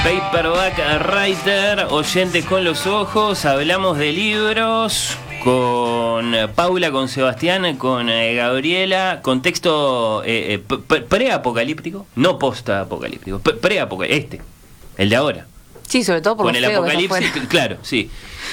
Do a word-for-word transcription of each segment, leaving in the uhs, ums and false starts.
Paperback Writer, oyentes con los ojos, hablamos de libros con Paula, con Sebastián, con eh, Gabriela, contexto eh, eh, pre-apocalíptico, no post-apocalíptico, pre-apocalíptico, este, el de ahora. Sí, sobre todo por con el apocalipsis, claro, sí.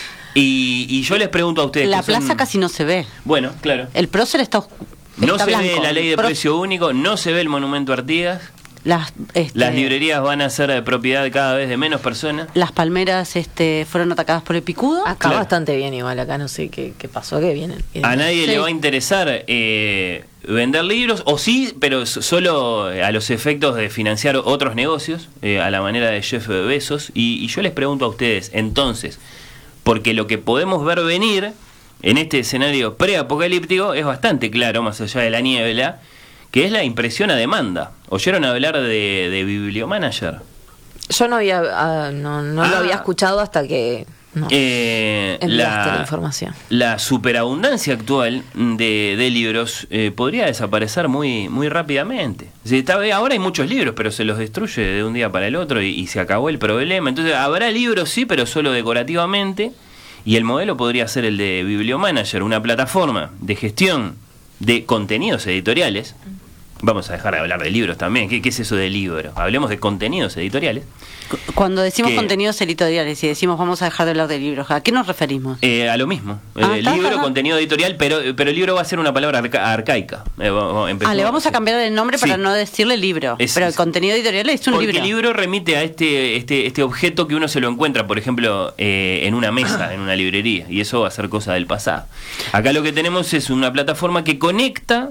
Y, y yo les pregunto a ustedes. La plaza son... casi no se ve. Bueno, claro. El prócer está oscuro. No está se blanco. ve la ley de Pro... precio único, no se ve el monumento Artigas. Las, este, las librerías van a ser de propiedad cada vez de menos personas. Las palmeras este, fueron atacadas por el picudo. Acá Claro. bastante bien igual, acá no sé qué, qué pasó, que vienen. vienen. A nadie Sí. le va a interesar eh, vender libros, o sí, pero solo a los efectos de financiar otros negocios, eh, a la manera de Jeff Bezos. Y, y yo les pregunto a ustedes, entonces, porque lo que podemos ver venir en este escenario preapocalíptico es bastante claro, más allá de la niebla, que es la impresión a demanda. ¿Oyeron hablar de, de Bibliomanager? Yo no había ah, no, no Ah. lo había escuchado hasta que no, Eh, enviaste la, la, información. la superabundancia actual de, de libros eh, podría desaparecer muy muy rápidamente. Si está, ahora hay muchos libros, pero se los destruye de un día para el otro y, y se acabó el problema. Entonces habrá libros, sí, pero solo decorativamente. Y el modelo podría ser el de Bibliomanager, una plataforma de gestión de contenidos editoriales. Vamos a dejar de hablar de libros también. ¿Qué, qué es eso de libro? Hablemos de contenidos editoriales. Cuando decimos que- contenidos editoriales y decimos vamos a dejar de hablar de libros, ¿a qué nos referimos? Eh, a lo mismo. Ah, Eh, está, libro, está. contenido editorial, pero pero el libro va a ser una palabra arca- arcaica. Eh, vamos- Ah, empezamos- le vamos a cambiar el nombre para Sí. no decirle libro. Es- pero el contenido editorial es un Porque libro. el libro remite a este, este, este objeto que uno se lo encuentra, por ejemplo, eh, en una mesa, en una librería, y eso va a ser cosa del pasado. Acá lo que tenemos es una plataforma que conecta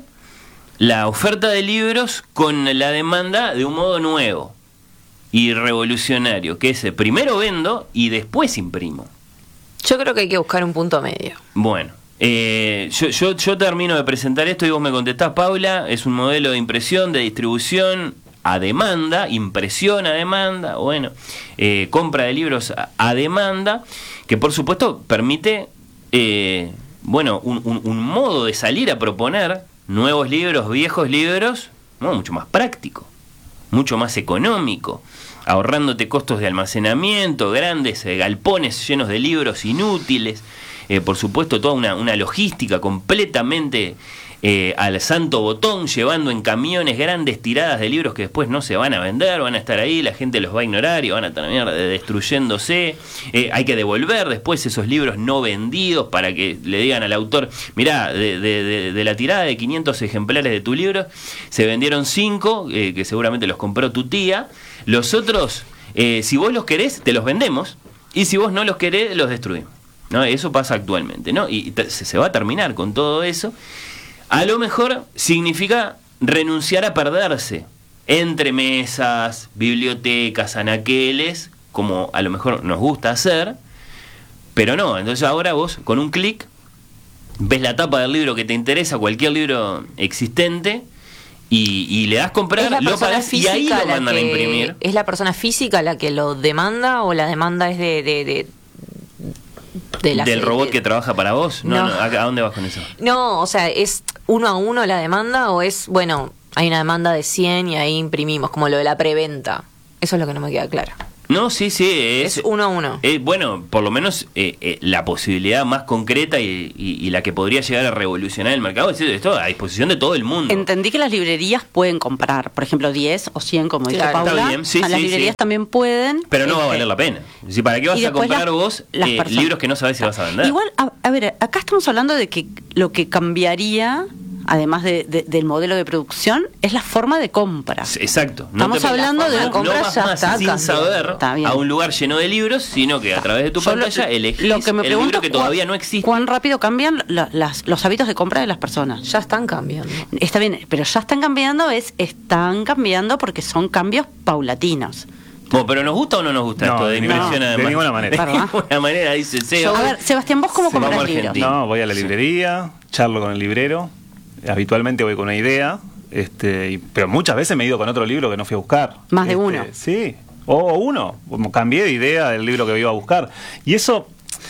la oferta de libros con la demanda de un modo nuevo y revolucionario, que es eh, primero vendo y después imprimo. Yo creo que hay que buscar un punto medio. Bueno, eh, yo, yo, yo termino de presentar esto y vos me contestás, Paula. Es un modelo de impresión, de distribución a demanda, impresión a demanda, bueno, eh, compra de libros a, a demanda, que por supuesto permite, eh, bueno, un, un, un modo de salir a proponer nuevos libros, viejos libros, no, mucho más práctico, mucho más económico, ahorrándote costos de almacenamiento, grandes eh, galpones llenos de libros inútiles, eh, por supuesto toda una, una logística completamente eh, al santo botón, llevando en camiones grandes tiradas de libros que después no se van a vender, van a estar ahí, la gente los va a ignorar y van a terminar destruyéndose. Eh, hay que devolver después esos libros no vendidos para que le digan al autor, mirá, de, de, de, de la tirada de quinientos ejemplares de tu libro, se vendieron cinco, eh, que seguramente los compró tu tía. Los otros, eh, si vos los querés, te los vendemos, y si vos no los querés, los destruimos, ¿no? Eso pasa actualmente, ¿no? Y te, se, se va a terminar con todo eso. A lo mejor significa renunciar a perderse entre mesas, bibliotecas, anaqueles, como a lo mejor nos gusta hacer, pero no. Entonces ahora vos, con un clic, ves la tapa del libro que te interesa, cualquier libro existente, y, y le das comprar, ¿Es la lo persona pagás y ahí física lo la mandan a que- imprimir. ¿Es la persona física la que lo demanda o la demanda es de... de, de, de la- ¿Del robot de- que trabaja para vos? No, No. no, ¿a a dónde vas con eso? No, o sea, ¿es uno a uno la demanda o es, bueno, hay una demanda de cien y ahí imprimimos, como lo de la preventa? Eso es lo que no me queda claro. No, sí, sí, es, Es uno a uno. Eh, bueno, por lo menos eh, eh, la posibilidad más concreta y, y- y la que podría llegar a revolucionar el mercado es esto a disposición de todo el mundo. Entendí que las librerías pueden comprar, por ejemplo, diez o cien, como dice Claro. Paula. Está bien, sí, a las sí, librerías sí. también pueden. Pero no va a este, valer la pena. Si ¿Para qué vas y a después comprar las- vos las eh, personas. libros que no sabes si vas a vender? Igual, a, a ver, acá estamos hablando de que lo que cambiaría, además de, de- del modelo de producción, es la forma de compra. Exacto. Estamos te- hablando de no- la compra no vas ya más está sin cambiando. saber Está bien. a un lugar lleno de libros, sino que a través de tu Yo lo- pantalla elegís lo que me el pregunto libro que es todavía cuán- no existe. ¿Cuán rápido cambian la- las- los hábitos de compra de las personas? Ya están cambiando. Está bien, pero ya están cambiando, es están cambiando porque son cambios paulatinos. Bueno, pero ¿nos gusta o no nos gusta No, esto de de impresión ninguna- además? de ninguna manera. De ninguna manera, dice Seba. A ver, Sebastián, ¿vos cómo Sí, compras vamos a libros? Argentina. No, voy a la librería, charlo con el librero. Habitualmente voy con una idea, este, y- pero muchas veces me he ido con otro libro que no fui a buscar. Más de Este, uno. Sí, o uno. Como cambié de idea del libro que iba a buscar. Y eso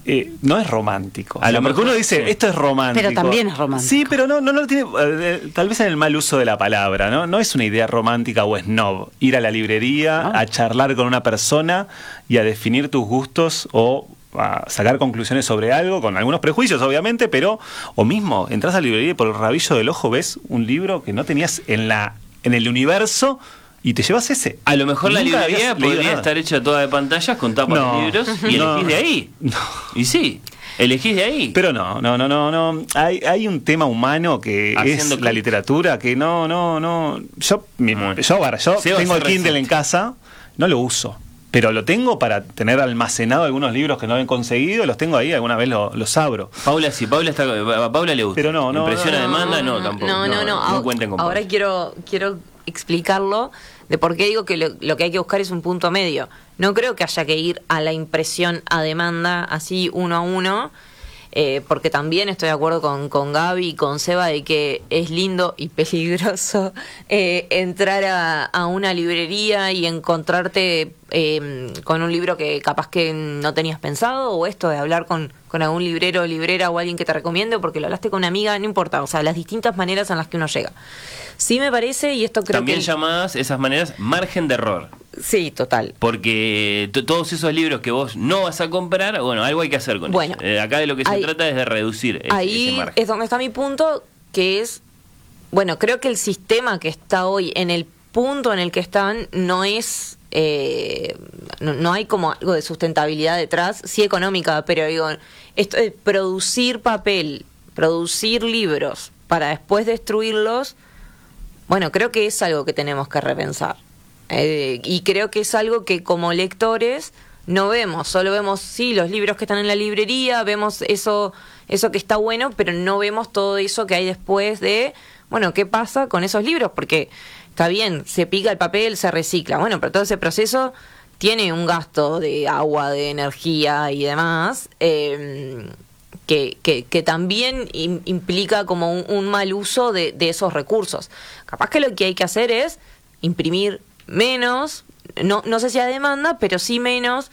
Eh, no es romántico. A O sea, lo porque mejor, uno dice, sí. esto es romántico. Pero también es romántico. Sí, pero no, no, no tiene, eh, tal vez en el mal uso de la palabra, ¿no? No es una idea romántica o snob. Ir a la librería, ¿No? a charlar con una persona y a definir tus gustos o a sacar conclusiones sobre algo, con algunos prejuicios, obviamente, pero, o mismo, entras a la librería y por el rabillo del ojo ves un libro que no tenías en la, en el universo. Y te llevas ese. A lo mejor la Nunca librería habías leído podría nada. estar hecha toda de pantallas con tapas No, de libros y no, elegís de ahí. no. Y sí, elegís de ahí. Pero no, no, no, no, no. Hay, hay un tema humano que Haciendo es la clic. literatura que no, no, no. Yo, mi- Bueno. yo, para, yo Seba tengo se el Kindle resiste. en casa, no lo uso. Pero lo tengo para tener almacenado algunos libros que no he conseguido, los tengo ahí, alguna vez lo- los abro. Paula sí, Paula está, a Paula le gusta. Pero no, no, Impresión no, a demanda, no, tampoco. No, no, no. No Ahora- cuenten con Ahora Paula. quiero, quiero explicarlo de por qué digo que lo, lo que hay que buscar es un punto medio. No creo que haya que ir a la impresión a demanda así uno a uno, eh, porque también estoy de acuerdo con, con Gaby y con Seba de que es lindo y peligroso eh, entrar a, a una librería y encontrarte eh, con un libro que capaz que no tenías pensado, o esto de hablar con, con algún librero o librera o alguien que te recomiende porque lo hablaste con una amiga, no importa, o sea, las distintas maneras en las que uno llega. Sí me parece, y esto creo También que... llamadas esas maneras margen de error. Sí, total. Porque t- todos esos libros que vos no vas a comprar, bueno, algo hay que hacer con Bueno, ellos. Eh, acá de lo que ahí- se trata es de reducir ese, Ahí ese margen. es donde está mi punto, que es, bueno, creo que el sistema que está hoy, en el punto en el que están, no es, eh, no, no hay como algo de sustentabilidad detrás, sí económica, pero digo, esto de producir papel, producir libros para después destruirlos, bueno, creo que es algo que tenemos que repensar. Eh, y creo que es algo que como lectores no vemos, solo vemos, sí, los libros que están en la librería, vemos eso, eso que está bueno, pero no vemos todo eso que hay después de, bueno, ¿qué pasa con esos libros? Porque está bien, se pica el papel, se recicla, bueno, pero todo ese proceso tiene un gasto de agua, de energía y demás, eh, que, que, que también im- implica como un, un mal uso de, de esos recursos. Capaz que lo que hay que hacer es imprimir menos, no, no sé si a demanda, pero sí menos.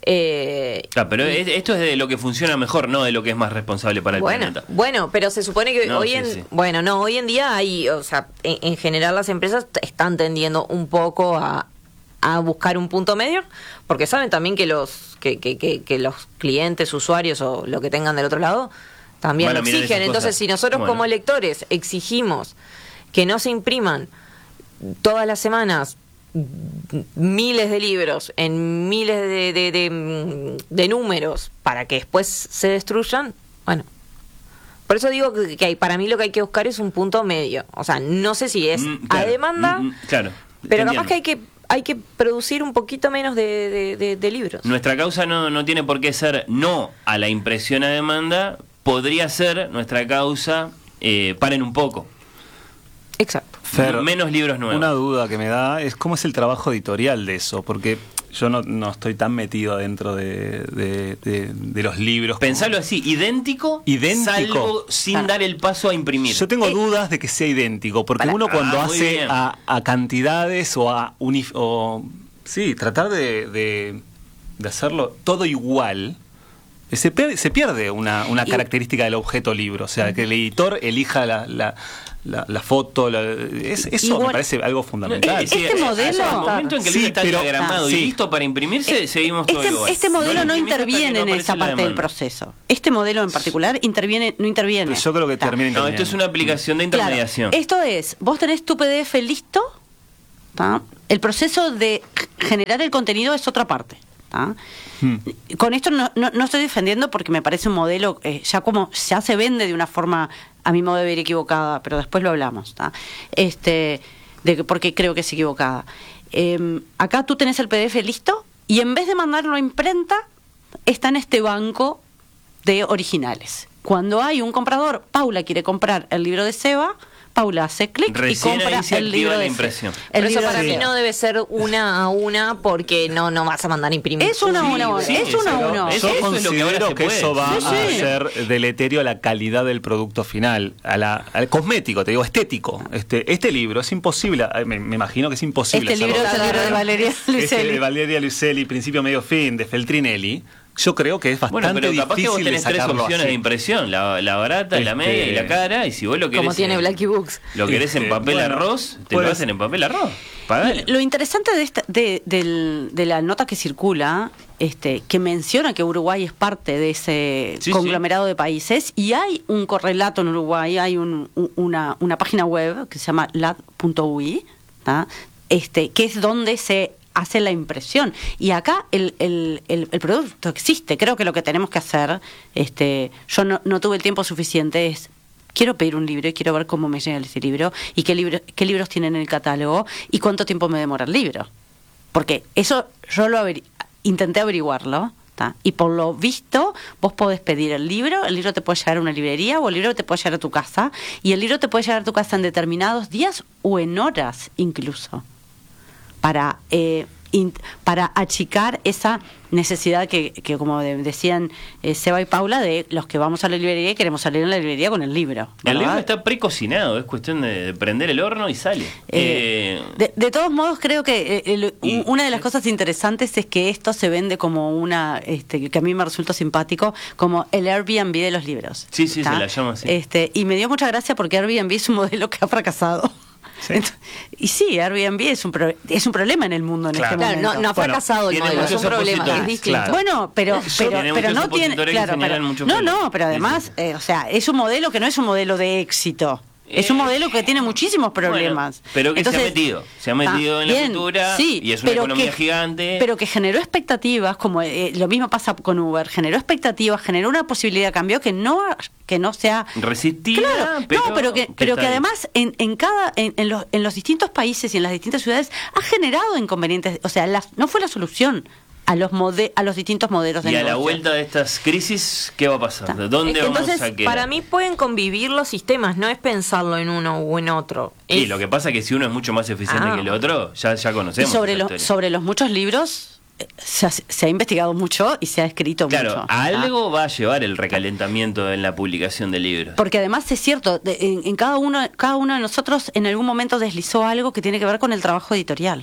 Eh, Claro, pero es- esto es de lo que funciona mejor, no de lo que es más responsable para el bueno, planeta. bueno, pero se supone que No, hoy sí, en sí. bueno, no, hoy en día hay, o sea, en, en general las empresas t- están tendiendo un poco a, a buscar un punto medio, porque saben también que los que, que, que, que los clientes, usuarios o lo que tengan del otro lado también Van lo a mirar exigen. esas Entonces, cosas. si nosotros Bueno. como lectores exigimos que no se impriman todas las semanas miles de libros en miles de, de, de, de números para que después se destruyan, bueno, por eso digo que, que hay, para mí lo que hay que buscar es un punto medio, o sea, no sé si es Mm, a claro, demanda, mm, mm, claro, pero entiendo. capaz que hay que hay que producir un poquito menos de, de, de, de libros. Nuestra causa no, no tiene por qué ser no a la impresión a demanda, podría ser nuestra causa, eh, paren un poco. Exacto. Fer, Menos libros nuevos. Una duda que me da es cómo es el trabajo editorial de eso, porque yo no, no estoy tan metido adentro de, de, de- de los libros. Pensalo así, idéntico, Idéntico. salvo sin Claro. dar el paso a imprimir. Yo tengo Eh, dudas de que sea idéntico, porque para- uno cuando Ah, muy hace bien. a, a cantidades o a unif o sí, tratar de, de, de hacerlo todo igual, se, per- se pierde una, una Y- característica del objeto libro, o sea, que el editor elija la, la, la, la foto, la- es- eso Igual- me parece algo fundamental. Eh, sí, Este eh, modelo- hasta el momento en que el Sí, libro está pero- diagramado y sí. listo para imprimirse, seguimos todo Este, igual. este modelo lo no imprimís hasta que interviene no en aparece esa la parte del demanda. proceso. Este modelo en particular interviene, no interviene. Pero yo creo que Está. termina No, esto es una aplicación de Claro, intermediación. esto es, vos tenés tu P D F listo, ¿tá? El proceso de generar el contenido es otra parte. ¿tá? Hmm. Con esto no, no, no estoy defendiendo porque me parece un modelo eh, ya como ya se vende de una forma a mi modo de ver equivocada, pero después lo hablamos, ¿tá? Este, de que- porque creo que es equivocada. Eh, acá tú tenés el P D F listo y en vez de mandarlo a imprenta está en este banco de originales. Cuando hay un comprador, Paula quiere comprar el libro de Seba, Paula hace clic y Recién compra ahí se el activa libro la de impresión. Seba. Por El eso libro para de mí Seba. no debe ser una a una porque no no vas a mandar a imprimir. Es una a un una, libro. sí, es uno a pero uno. eso- Yo eso es lo que ahora considero se que, puede. eso va Sí, a sí. ser deleterio a la calidad del producto final, a la, al cosmético, te digo, estético. Este, este libro es imposible, eh, me, me imagino que es imposible. Este libro es hacerlo. el libro de Valeria Este de Luiselli. Valeria Luiselli, Principio, Medio, Fin, de Feltrinelli. yo creo que es bastante Bueno, pero capaz que vos difícil de tenés tres sacarlo opciones así. de impresión, la, la barata, la Este- media y la cara, y si vos lo querés Como tiene en- Blacky Books. lo querés en Este, papel bueno, arroz, te pues- lo hacen en papel arroz. Pagale. Lo interesante de, esta, de, del- de la nota que circula, este, que menciona que Uruguay es parte de ese Sí, conglomerado de países, y hay un correlato en Uruguay, hay un- un- una, una página web que se llama lad punto u i, ¿tá? este, que es donde se hace la impresión. Y acá el, el, el, el producto existe. Creo que lo que tenemos que hacer, este, yo no, no tuve el tiempo suficiente, es quiero pedir un libro y quiero ver cómo me llega ese libro y qué, libro, qué libros tienen en el catálogo y cuánto tiempo me demora el libro. Porque eso yo lo averi- intenté averiguarlo, ¿tá? Y por lo visto vos podés pedir el libro, el libro te puede llegar a una librería o el libro te puede llegar a tu casa, y el libro te puede llegar a tu casa en determinados días o en horas incluso, para... Eh, in- para achicar esa necesidad que, que como de- decían eh, Seba y Paula, de los que vamos a la librería y queremos salir en la librería con el libro. El ¿verdad? libro está precocinado, es cuestión de prender el horno y sale. Eh, Eh, de, de todos modos, creo que eh, el- y- una de las cosas interesantes es que esto se vende como una, este, que a mí me resulta simpático, como el Airbnb de los libros. Sí, sí, ¿tá? se la llama así. Este, y me dio mucha gracia porque Airbnb es un modelo que ha fracasado. Sí. Ent- y sí, Airbnb es un, pro- es un problema en el mundo en Claro. este Claro, momento. no, no ha Bueno, fracasado el tiene modelo, es un muchos problema, opositores, es distinto. claro. Bueno, pero pero, Tiene pero muchos no tiene, opositores que claro, señalan pero- muchos no, problemas. no, pero Sí, además, sí. eh, o sea, es un modelo que no es un modelo de éxito. Es un Eh, modelo que tiene muchísimos problemas. Bueno, pero que se ha Entonces, metido, se ha metido ah, en la bien, cultura sí, y es una pero economía que- gigante. Pero que generó expectativas, como eh, lo mismo pasa con Uber, generó expectativas, generó una posibilidad de cambio que no que no sea Resistida, Claro, pero, no, pero que, pero está que ahí. además en, en cada en, en los, en los distintos países y en las distintas ciudades ha generado inconvenientes, o sea, las, no fue la solución a los mode, a los distintos modelos de Y a la negocio. vuelta de estas crisis, ¿qué va a pasar? ¿De dónde Es que vamos entonces, a quedar? para mí pueden convivir los sistemas, no es pensarlo en uno o en otro. Sí, Es- lo que pasa es que si uno es mucho más eficiente Ah. que el otro, ya, ya Y conocemos. sobre, esa los historia. sobre los muchos libros eh, se ha, se ha investigado mucho y se ha escrito Claro, mucho. ¿ah? algo va a llevar el recalentamiento en la publicación de libros. Porque además es cierto, de- en, en cada uno cada uno de nosotros en algún momento deslizó algo que tiene que ver con el trabajo editorial,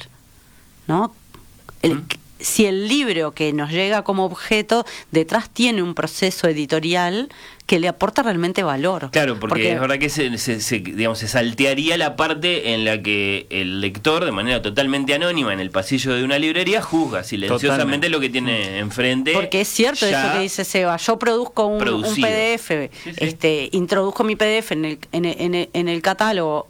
¿no? El- ¿Mm? Si el libro que nos llega como objeto detrás tiene un proceso editorial que le aporta realmente valor. Claro, porque, es verdad que se, se- se, digamos, se saltearía la parte en la que el lector, de manera totalmente anónima, en el pasillo de una librería, juzga silenciosamente Totalmente. lo que tiene enfrente. Porque es cierto ya eso que dice Seba, yo produzco un, un producido. P D F, Sí, sí. este, introduzco mi P D F en el, en el, en el, en el catálogo,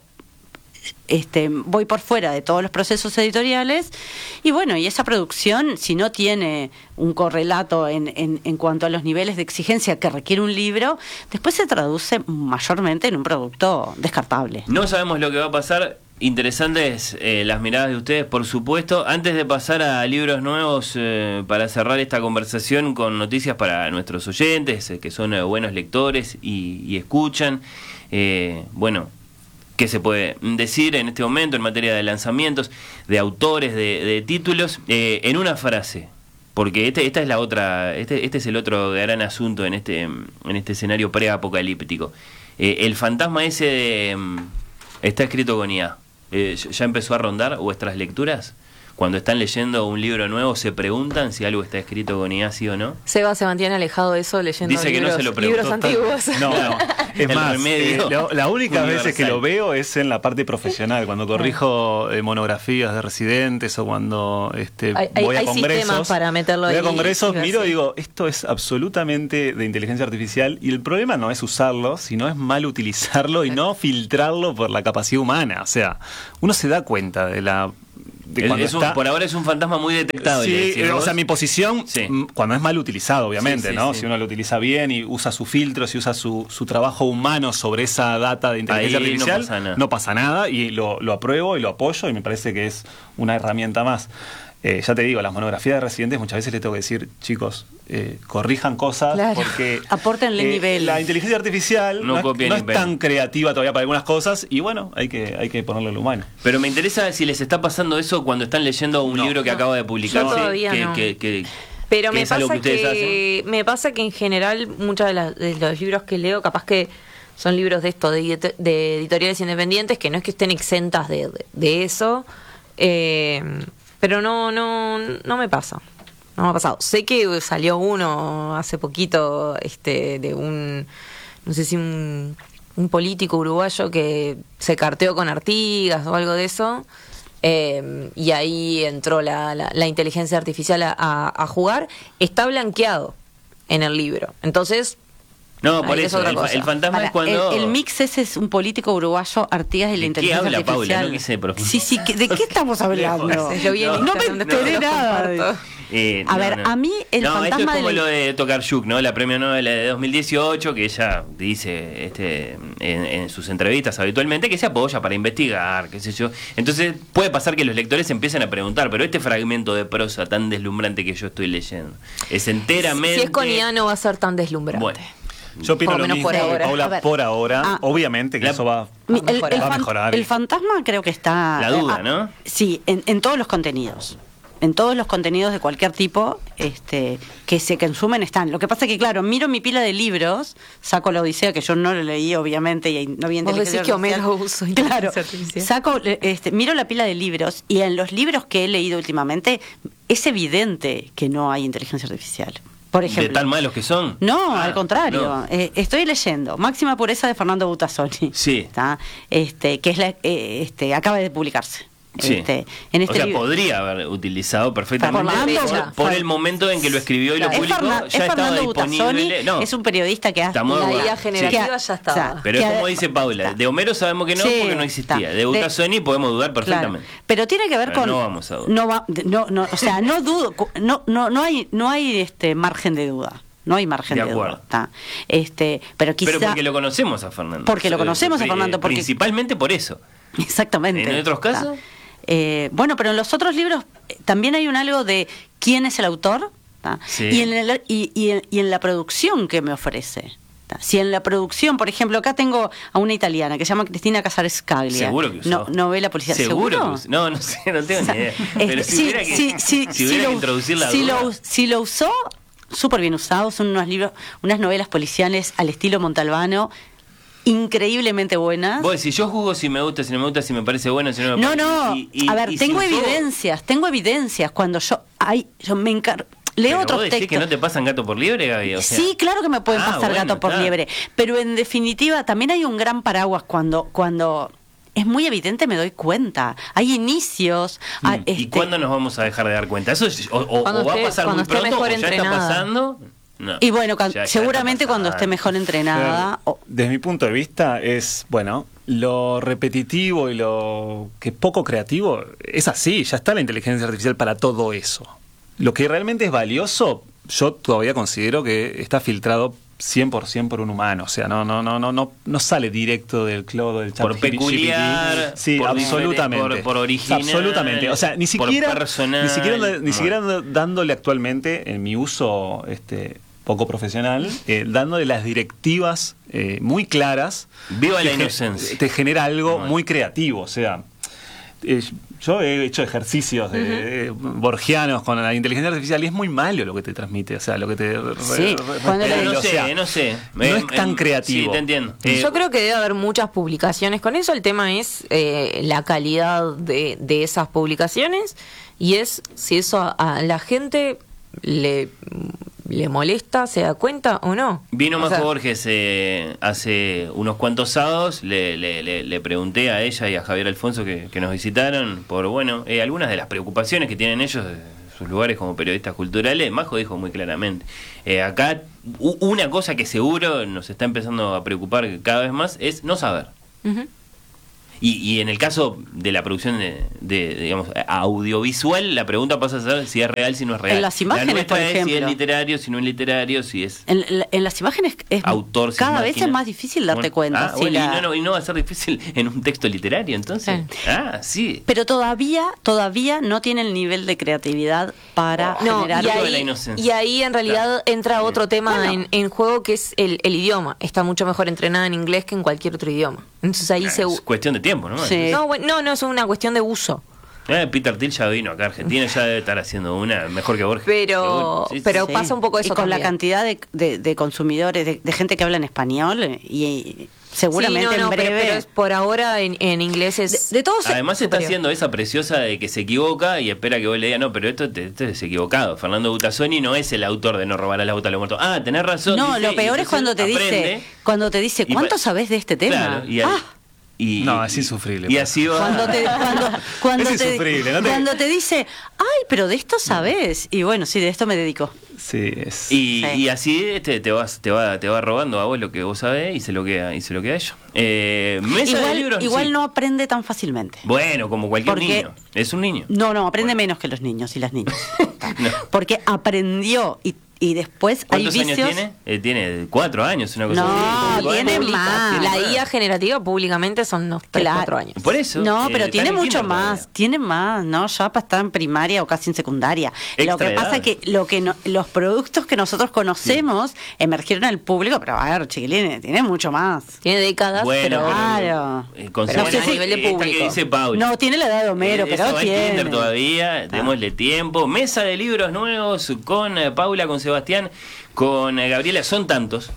este, voy por fuera de todos los procesos editoriales y bueno, y esa producción, si no tiene un correlato en, en, en cuanto a los niveles de exigencia que requiere un libro, después se traduce mayormente en un producto descartable. No sabemos lo que va a pasar. Interesantes eh, las miradas de ustedes, por supuesto. Antes de pasar a libros nuevos, eh, para cerrar esta conversación con noticias para nuestros oyentes, eh, que son eh, buenos lectores y, y escuchan, eh, bueno, ¿qué se puede decir en este momento en materia de lanzamientos, de autores, de, de títulos? Eh, en una frase, porque este, esta es la otra, este, este es el otro gran asunto en este, en este escenario preapocalíptico. Eh, el fantasma ese de, mm, está escrito con I A. Eh, ¿Ya empezó a rondar vuestras lecturas? Cuando están leyendo un libro nuevo, ¿se preguntan si algo está escrito con I A, sí o no? Seba se mantiene alejado de eso leyendo Dice que no libros, se lo preguntó libros tanto. antiguos. No, no. Es El más, remedio eh, lo- la única universal. vez que lo veo es en la parte profesional, cuando corrijo eh, monografías de residentes o cuando este, Hay- hay- voy a hay congresos. sistemas para meterlo voy a ahí, congresos, y ver miro y si- digo, esto es absolutamente de inteligencia artificial y el problema no es usarlo, sino es mal utilizarlo y no filtrarlo por la capacidad humana. O sea, uno se da cuenta de la... de Es- cuando es un- está- por ahora es un fantasma muy detectable. Sí, decís eh, o vos. sea, mi posición, Sí. mm, cuando es mal utilizado, obviamente, Sí, sí, ¿no? sí. Si uno lo utiliza bien y usa sus filtros y usa su, su trabajo humano sobre esa data de inteligencia Ahí no artificial, pasa nada. no pasa nada y lo, lo apruebo y lo apoyo y me parece que es una herramienta más. Eh, ya te digo, las monografías de residentes muchas veces les tengo que decir, chicos, eh, corrijan cosas Claro. porque Apórtenle nivel. la inteligencia artificial No no, es, copia no ni es pega. tan creativa todavía para algunas cosas y bueno, hay que, hay que ponerle lo humano. Pero me interesa si les está pasando eso cuando están leyendo un No. libro que No. acaba de publicarse. Yo todavía que, no. que- que- Pero que me es algo pasa que ustedes que, me pasa que en general muchos de, las- de los libros que leo, capaz que son libros de esto, de, edit- de editoriales independientes, que no es que estén exentas de, de, de eso, eh, pero no, no, no me pasa. No me ha pasado. Sé que salió uno hace poquito, este, de un, no sé si un, un político uruguayo que se carteó con Artigas o algo de eso, eh, y ahí entró la, la, la inteligencia artificial a, a, a jugar. Está blanqueado en el libro. Entonces, no, por ahí es eso, otra el, cosa. el fantasma Para, es cuando... el, el mix ese es un político uruguayo, Artigas y la ¿De qué inteligencia habla, artificial. Paula? No quise profundizar. Sí, sí, ¿qué- ¿de qué estamos hablando? Lejos. Yo vi en No, no me Instagram, después enteré los nada. comparto. Eh, A no, ver, no. a mí el no, fantasma esto es como de la- lo de Tokarczuk, ¿no? La premio Nobel de dos mil dieciocho, que ella dice este, en, en sus entrevistas habitualmente que se apoya para investigar, qué sé yo. Entonces puede pasar que los lectores empiecen a preguntar, pero este fragmento de prosa tan deslumbrante que yo estoy leyendo es enteramente... Si es con I A no va a ser tan deslumbrante. Bueno. Yo opino Por lo lo menos mismo, por ahora. Paula, A ver. por ahora. Ah. Obviamente que La- eso va, Mi- Va a el, mejorar. el va a fan- mejorar. el fantasma creo que está... La duda, eh, ¿no? ah, sí, en, en todos los contenidos. En todos los contenidos de cualquier tipo este, que se consumen están. Lo que pasa es que, claro, miro mi pila de libros, saco la Odisea, que yo no lo leí, obviamente, y no vi Vos inteligencia decís que Homero artificial. usó Claro, inteligencia artificial. saco, eh, este, miro la pila de libros, y en los libros que he leído últimamente, es evidente que no hay inteligencia artificial. Por ejemplo, ¿De tan malos que son? no, Ah, al contrario. no. Eh, estoy leyendo Máxima Pureza de Fernando Butazzoni. Sí. ¿Está? Este, que es la, eh, este, acaba de publicarse. Sí. Este, en este o sea, libro. podría haber utilizado perfectamente Fernando por, Butazzoni. por el momento en que lo escribió y lo Claro. Es, publicó, Fernan- es ya estaba Fernando disponible. Butazzoni, No, es un periodista que hace Estamos de La acuerdo. I A generativa Sí. ya estaba. pero es que- como dice Paula, está. de Homero sabemos que no Sí, porque no existía. está. De De- Butazzoni podemos dudar perfectamente. Claro. Pero tiene que ver Pero con no vamos a dudar. no va- no, no, o sea, no dudo, no no no hay no hay este margen de duda. No hay margen De de, acuerdo. duda. Está. Este, pero quizá Pero porque lo conocemos a Fernando. Porque lo conocemos a Eh, Fernando, porque- Principalmente por eso. Exactamente. ¿En otros Está. casos? Eh, bueno, pero en los otros libros eh, también hay un algo de quién es el autor, ¿tá? Sí. y, en el- y, y en, y en la producción que me ofrece. ¿tá? Si en la producción, por ejemplo, acá tengo a una italiana que se llama Cristina Casares Scaglia. Seguro que usó. No, novela policial. Seguro. ¿Seguro? que usó. No, no sé, no tengo ni idea. Este, Pero si sí, hubiera que, sí, sí, si sí hubiera lo- que introducir la si duda. lo, si lo usó, súper bien usado. Son unos libros, unas novelas policiales al estilo Montalbano, increíblemente buenas. Vos decís, yo juzgo si me gusta, si no me gusta, si me parece bueno, si no me No, parece. no. Y- y- a ver, y si tengo usó- evidencias, tengo evidencias. Cuando yo, ay, yo me encargo. Leo Pero otros vos decís textos. que no te pasan gato por liebre, Gaby. O sea, Sí, claro que me pueden Ah, pasar bueno, gato por está. liebre. Pero en definitiva, también hay un gran paraguas cuando, cuando es muy evidente, me doy cuenta. Hay inicios. Mm, ah, ¿Y este, cuándo nos vamos a dejar de dar cuenta? ¿Eso es- o, o- Cuando o va esté- a pasar cuando muy esté pronto mejor o ya está entrenada. pasando? No. Y bueno, cuan- Ya- ya está seguramente cuando esté pasando. mejor entrenada. o- Desde mi punto de vista es, bueno, lo repetitivo y lo que es poco creativo es así, ya está la inteligencia artificial para todo eso. Lo que realmente es valioso, yo todavía considero que está filtrado cien por ciento por un humano, o sea, no no no no no no sale directo del clodo del chat Por peculiar, sí, por absolutamente, diferente, por- por original, absolutamente, o sea, ni por siquiera personal. ni siquiera ni Bueno. siquiera dándole actualmente en mi uso este poco profesional, eh, dándole las directivas eh, muy claras. Viva la que ge- inocencia. Te genera algo Bueno. muy creativo, o sea, eh, yo he hecho ejercicios de, eh, borgianos con la inteligencia artificial y es muy malo lo que te transmite, o sea, lo que te re- Sí, re- cuando Pero le- no o sé, sea, no sé. no es tan Em, creativo. Sí, te entiendo. Eh, Yo creo que debe haber muchas publicaciones con eso. El tema es eh, la calidad de, de esas publicaciones y es si eso a, a la gente le, le molesta, se da cuenta o no. Vino O Majo sea, Borges eh, hace unos cuantos sábados, le, le, le, le pregunté a ella y a Javier Alfonso que, que nos visitaron por, bueno, eh, algunas de las preocupaciones que tienen ellos de sus lugares como periodistas culturales. Majo dijo muy claramente, eh, acá u- una cosa que seguro nos está empezando a preocupar cada vez más es no saber. ujú. Y, y en el caso de la producción de, de, digamos, audiovisual, la pregunta pasa a ser si es real, si no es real. En las imágenes, la nuestra por es si es ejemplo. literario, si no es literario, si es En, en- en las imágenes es autor, si cada es vez máquina. es más difícil darte Bueno, cuenta. ah, si bueno, la- y, no, no, y no va a ser difícil en un texto literario, entonces. Ah, sí. Pero todavía, todavía no tiene el nivel de creatividad para No, generar. y algo de la ahí, inocencia. y ahí en realidad entra otro tema Bueno. en, en juego que es el, el idioma. Está mucho mejor entrenada en inglés que en cualquier otro idioma. Entonces ahí Ah, se... es cuestión de tiempo, ¿no? Sí. No, bueno, no, no, es una cuestión de uso. Eh, Peter Thiel ya vino acá a Argentina, ya debe estar haciendo una mejor que Borges. Pero, seguro. Sí, sí. pero Sí. pasa un poco eso y con también. la cantidad de, de, de consumidores, de, de gente que habla en español, eh, y, y seguramente Sí, no, no, en breve... pero, pero es por ahora en, en inglés es... de, de todos Además está superior. haciendo esa preciosa de que se equivoca y espera que vos le digas, no, pero esto, te, esto es equivocado. Fernando Butazzoni no es el autor de No robarás la bauta a los muertos. Ah, tenés razón. No, dice, lo peor y es cuando te aprende, dice, cuando te dice, y ¿cuánto pa- sabés de este tema? Claro, y, Ah, y- No, y- es insufrible, Y pa. así va. cuando te, cuando, cuando Es te, insufrible, no te- cuando te dice, ay, pero de esto sabés. Y bueno, sí, de esto me dedico. Sí, es... Y, Sí. y así este, te vas te va te va robando a vos lo que vos sabés y se lo queda y se lo queda a ellos. Eh, mesa de Igual, libros, igual sí. no aprende tan fácilmente. Bueno, como cualquier Porque- niño. Es un niño. No, no, aprende Bueno. menos que los niños y las niñas. No. Porque aprendió y, y después hay ¿Cuántos vicios. años tiene? Eh, tiene cuatro años, una cosa No, así. Cinco tiene años. más. La Tiene I A generativa públicamente son unos tres, Claro. cuatro años. Por eso. No, eh, pero está tiene en el mucho kinder más, todavía. tiene más, ¿no? Ya para estar en primaria o casi en secundaria. Extra lo que edad. pasa es que, lo que no- los productos que nosotros conocemos emergieron al público, pero a ver, chiquilines, tiene mucho más. Tiene décadas, Bueno, pero... Claro. Eh, con Pero Sebastián, a nivel de esta público. que dice Paula. No, tiene la edad de Homero, Eh, pero eso va al tiene. kinder todavía, démosle tiempo. Mesa de libros nuevos con eh, Paula, con Sebastián, con eh, Gabriela, son tantos.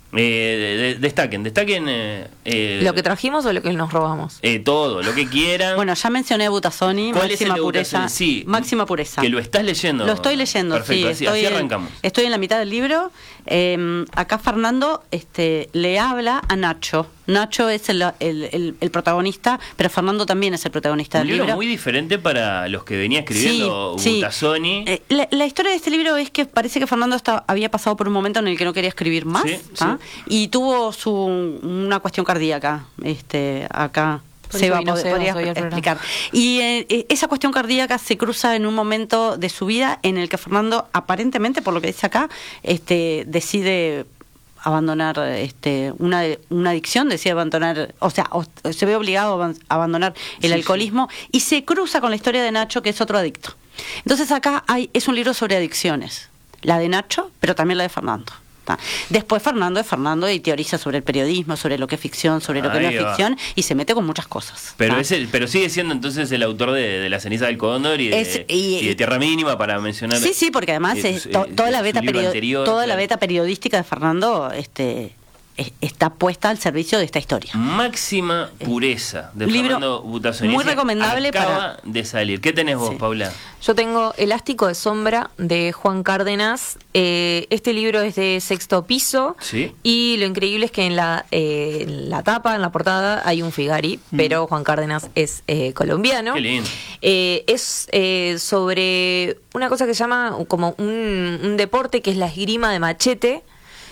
Eh, de- de- destaquen, destaquen eh, eh, ¿Lo que trajimos o lo que nos robamos? eh, todo, lo que quieran. Bueno, ya mencioné a Butazzoni, ¿Cuál es máxima el de pureza. Butazzoni? Sí. Máxima pureza. Que lo estás leyendo. Lo estoy leyendo, Perfecto, sí. así, estoy, así en- arrancamos. estoy en la mitad del libro. Eh, acá Fernando este, le habla a Nacho. Nacho es el, el, el- el protagonista, pero Fernando también es el protagonista Un del libro libro. muy diferente para los que venía escribiendo Sí, sí. Butazzoni. Eh, la, la historia de este libro es que parece que Fernando está- había pasado por un momento en el que no quería escribir más, Sí, ¿tá? sí. Y tuvo su una cuestión cardíaca, este, acá. Por Se eso va a vino poder Sebas podría hoy al programa. explicar. Y eh, eh, esa cuestión cardíaca se cruza en un momento de su vida en el que Fernando, aparentemente, por lo que dice acá, este, decide abandonar este una una adicción, decide abandonar, o sea, o- se ve obligado a aban- a abandonar el Sí, alcoholismo y se cruza con la historia de Nacho, que es otro adicto. Entonces acá hay es un libro sobre adicciones, la de Nacho, pero también la de Fernando. ¿tá? Después Fernando es Fernando y teoriza sobre el periodismo, sobre lo que es ficción, sobre lo que no Ahí es va. ficción y se mete con muchas cosas. Pero ¿tá? es el, pero sigue siendo entonces el autor de, de La ceniza del cóndor y de, Es- y- y de Tierra Mínima, para mencionar. Sí, sí, porque además eh, es eh, to- toda la su beta libro perio- anterior, toda la claro. beta periodística de Fernando este es- está puesta al servicio de esta historia. Máxima pureza de Libro Fernando Butazzoni. muy Ese recomendable acaba para- de salir. ¿Qué tenés vos, Sí. Paula? Yo tengo Elástico de Sombra de Juan Cárdenas. Eh, este libro es de Sexto Piso. Sí. Y lo increíble es que en la, eh, en la tapa, en la portada, hay un Figari, pero Juan Cárdenas es eh, colombiano. Qué lindo. Eh, es eh, sobre una cosa que se llama como un, un deporte que es la esgrima de machete.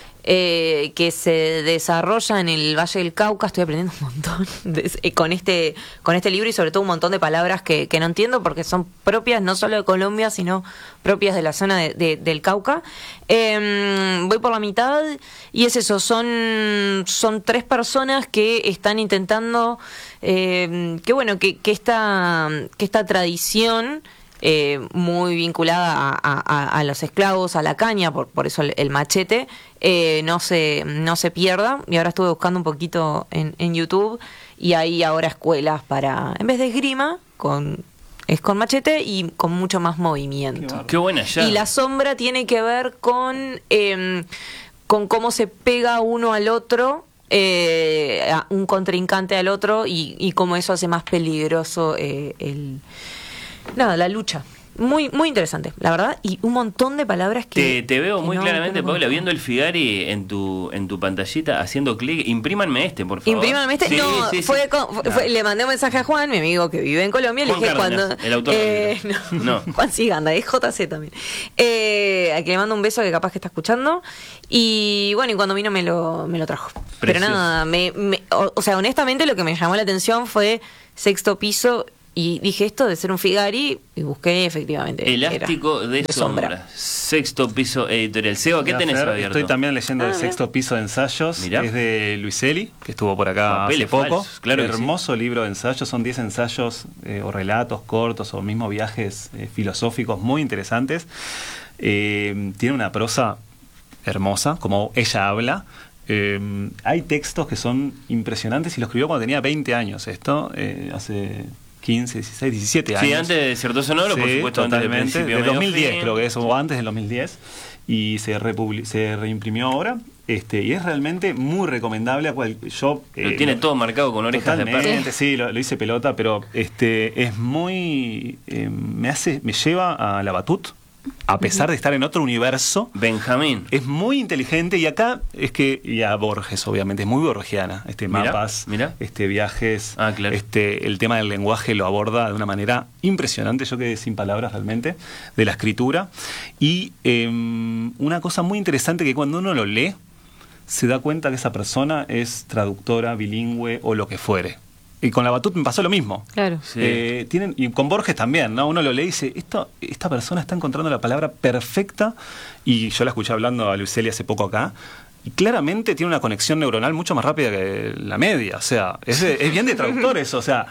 Eh, que se desarrolla en el Valle del Cauca. Estoy aprendiendo un montón de- eh, con este con este libro y sobre todo un montón de palabras que, que no entiendo porque son propias no solo de Colombia sino propias de la zona de- de- del Cauca. Eh, voy por la mitad y es eso, son son tres personas que están intentando eh, que bueno que, que esta que esta tradición eh, muy vinculada a, a- a los esclavos, a la caña, por, por eso el, el machete, eh, no se no se pierda. Y ahora estuve buscando un poquito en, en YouTube y hay ahora escuelas para, en vez de esgrima, con es con machete y con mucho más movimiento. Qué buena ya. Y la sombra tiene que ver con, eh, con cómo se pega uno al otro, eh, a un contrincante al otro, y, y cómo eso hace más peligroso eh, el nada, la lucha. Muy muy interesante, la verdad, y un montón de palabras que... Te, te veo que muy no- claramente, que no Paula, conozco. viendo el Figari en tu en tu pantallita, haciendo clic. Imprímanme este, por favor. Imprímame este. Sí, no, sí, sí. fue, con- fue- fue- le mandé un mensaje a Juan, mi amigo que vive en Colombia, le Juan dije Cárdenas, cuando. el autor del eh, libro. no, No. Juan Siganda, es J C también. Eh, a que le mando un beso que capaz que está escuchando. Y bueno, y cuando vino me lo, me lo trajo. Pero Precioso. nada, me, me- o, o sea, honestamente lo que me llamó la atención fue Sexto Piso. Y dije esto de ser un Figari y busqué efectivamente. Elástico era de, sombra. Sexto Piso editorial. Seba, ¿qué Hola, tenés Fer. abierto? Estoy también leyendo Ah, el mira. sexto piso de ensayos. Mirá. Es de Luiselli, que estuvo por acá Papeles hace poco. falsos, claro que sí. Hermoso libro de ensayos. Son diez ensayos eh, o relatos cortos o mismo viajes eh, filosóficos muy interesantes. Eh, tiene una prosa hermosa, como ella habla. Eh, hay textos que son impresionantes y lo escribió cuando tenía veinte años. Esto, eh, hace quince, dieciséis, diecisiete Sí, años. antes de Desierto Sonoro, por Sí, supuesto, antes del totalmente. principio. De medio dos mil diez fin. creo que es, o antes del dos mil diez. Y se, republi- se reimprimió ahora. Este, y es realmente muy recomendable a cual, yo Lo eh, tiene lo- todo marcado con orejas de Totalmente, perro. sí, lo, lo hice pelota, pero este es muy eh, me hace me lleva a la Batut, a pesar de estar en otro universo. Benjamín. Es muy inteligente y acá es que y a Borges obviamente es muy borgiana, este Mirá, mapas, mirá. este viajes, Ah, claro. este el tema del lenguaje lo aborda de una manera impresionante, yo quedé sin palabras realmente de la escritura y eh, una cosa muy interesante que cuando uno lo lee se da cuenta que esa persona es traductora, bilingüe o lo que fuere. Y con la Batut me pasó lo mismo. Claro. Sí. Eh, tienen, y con Borges también, ¿no? Uno lo lee y dice, esto, esta persona está encontrando la palabra perfecta, y yo la escuché hablando a Luiselli hace poco acá, y claramente tiene una conexión neuronal mucho más rápida que la media, o sea, es, de- es bien de traductores, o sea,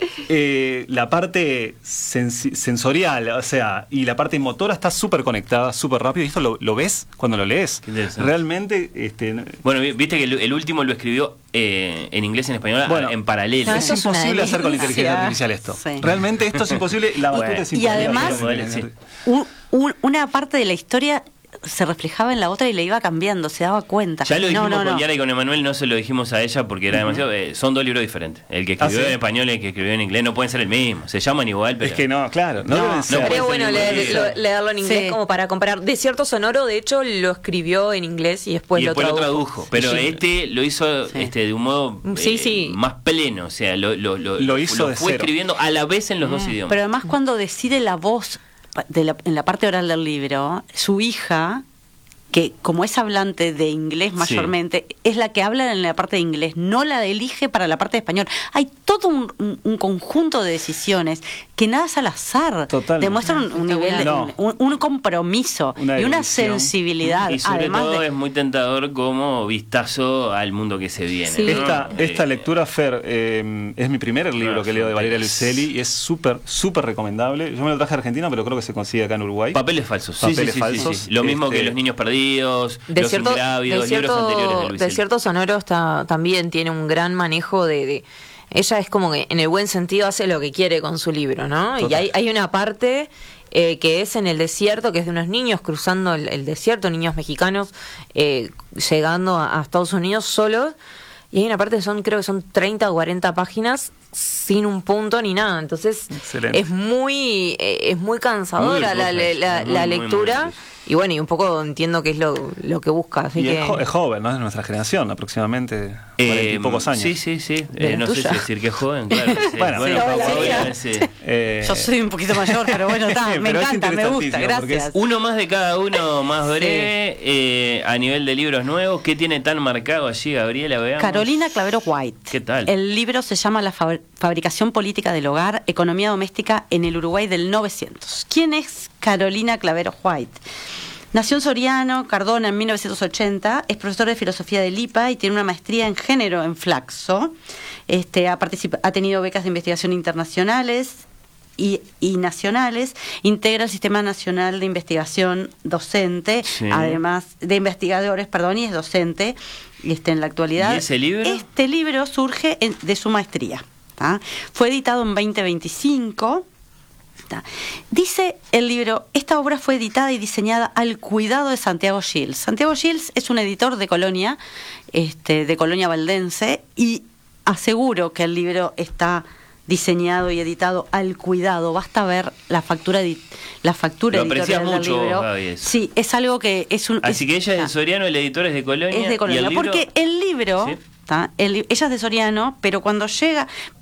eh, la parte sensi- sensorial, o sea, y la parte motora está súper conectada, súper rápido, y esto lo, lo ves cuando lo lees. Qué interesante. Realmente, este, Bueno, vi- viste que el, el último lo escribió eh, en inglés y en español a- Bueno, en paralelo. Ah, es eso es una imposible hacer con la delicia. inteligencia artificial esto. Sí. Realmente esto es imposible. La Bueno. Batut es Y imposible. además- Vale, sí. Un- un- una parte de la historia se reflejaba en la otra y le iba cambiando, se daba cuenta. Ya lo dijimos no, no, con no. Yara y con Emanuel, no se lo dijimos a ella porque era demasiado. eh, son dos libros diferentes. El que escribió ¿Ah, sí? en español y el que escribió en inglés no pueden ser el mismo. Se llaman igual, pero. Es que no, claro, no, No, deben no ser. puede Sería ser bueno el leer- mismo. lo- leerlo en inglés Sí. como para comparar. Desierto Sonoro, de hecho, lo escribió en inglés y después, y después lo lo tradujo. tradujo. Pero Sí. este lo hizo Sí. este, de un modo Sí, eh, sí. más pleno. O sea, lo, lo, lo, Lo hizo de fue cero. escribiendo a la vez en los dos idiomas. Pero además cuando decide la voz de la- en la parte oral del libro, su hija, que como es hablante de inglés mayormente, es la que habla en la parte de inglés, no la elige para la parte de español. Hay todo un, un- un conjunto de decisiones que nada es al azar. Totalmente. Demuestran un, un nivel, de- No. un, un compromiso Una y una erudición. sensibilidad. Y sobre además todo de, es muy tentador como vistazo al mundo que se viene. Sí. ¿no? Esta, Eh, esta lectura, Fer, eh, es mi primer libro Ah, que leo de Valeria papeles. Luiselli y es súper, súper recomendable. Yo me lo traje a Argentina, pero creo que se consigue acá en Uruguay. Papeles falsos. Sí, Papeles sí, sí, sí, falsos. sí. Lo mismo Este, que Los Niños Perdidos, Desierto, Los Ingrávidos, libros anteriores de desierto, Luis Desierto Sonoro está, también tiene un gran manejo de, de- ella es como que en el buen sentido hace lo que quiere con su libro, ¿no? Y Total. hay, hay una parte eh, que es en el desierto, que es de unos niños cruzando el, el desierto, niños mexicanos eh, llegando a, a Estados Unidos solos. Y hay una parte que son, creo que son treinta o cuarenta páginas sin un punto ni nada. Entonces Excelente. es muy eh, es muy cansadora Muy la, la, difícil, la- muy, la muy, muy lectura. difícil. Y bueno, y un poco entiendo que es lo, lo que busca. Así Y que... es, jo- es joven, ¿no? Es de nuestra generación, aproximadamente cuarenta y Eh, pocos años. Sí, sí, sí. De Eh, la no sé tuya. si decir que es joven, claro. sí. Bueno, bueno, sí, Pau- hola, Paola, mira. sí. Eh, yo soy un poquito mayor, pero bueno, está, me Pero es encanta, me gusta, interesantísimo, porque es gracias. Uno más de cada uno, más breve, eh, a nivel de libros nuevos. ¿Qué tiene tan marcado allí, Gabriela? Veamos. Carolina Clavero White. ¿Qué tal? El libro se llama La fabri- fabricación política del hogar, economía doméstica en el Uruguay del novecientos. ¿Quién es Carolina Clavero White? Nació en Soriano, Cardona, en mil novecientos ochenta, es profesor de filosofía del I P A y tiene una maestría en género en Flaxo. Este, ha, participa- ha tenido becas de investigación internacionales y, y nacionales, integra el Sistema Nacional de Investigación Docente, Sí. además de investigadores, perdón, y es docente este, en la actualidad. ¿Y ese libro? Este libro surge en- de su maestría. ¿tá? Fue editado en veinte veinticinco. ¿tá? Dice el libro, esta obra fue editada y diseñada al cuidado de Santiago Gils. Santiago Gils es un editor de Colonia, este, de Colonia Valdense, y aseguro que el libro está diseñado y editado al cuidado. Basta ver la factura edi- la factura Lo aprecias editorial del mucho, libro. Gaby, eso. Sí, es algo que es un Así es- que ella es ah. de Soriano, el editor es de Colonia. Es de y Colonia, el libro- porque el libro, Sí. ¿tá? El li- ella es de Soriano, pero cuando llega,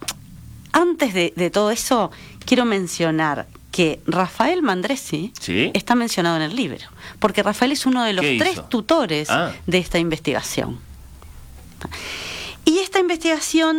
antes de, de todo eso, quiero mencionar que Rafael Mandresi Sí. está mencionado en el libro, porque Rafael es uno de los ¿Qué tres hizo? tutores Ah. de esta investigación. ¿tá? Y esta investigación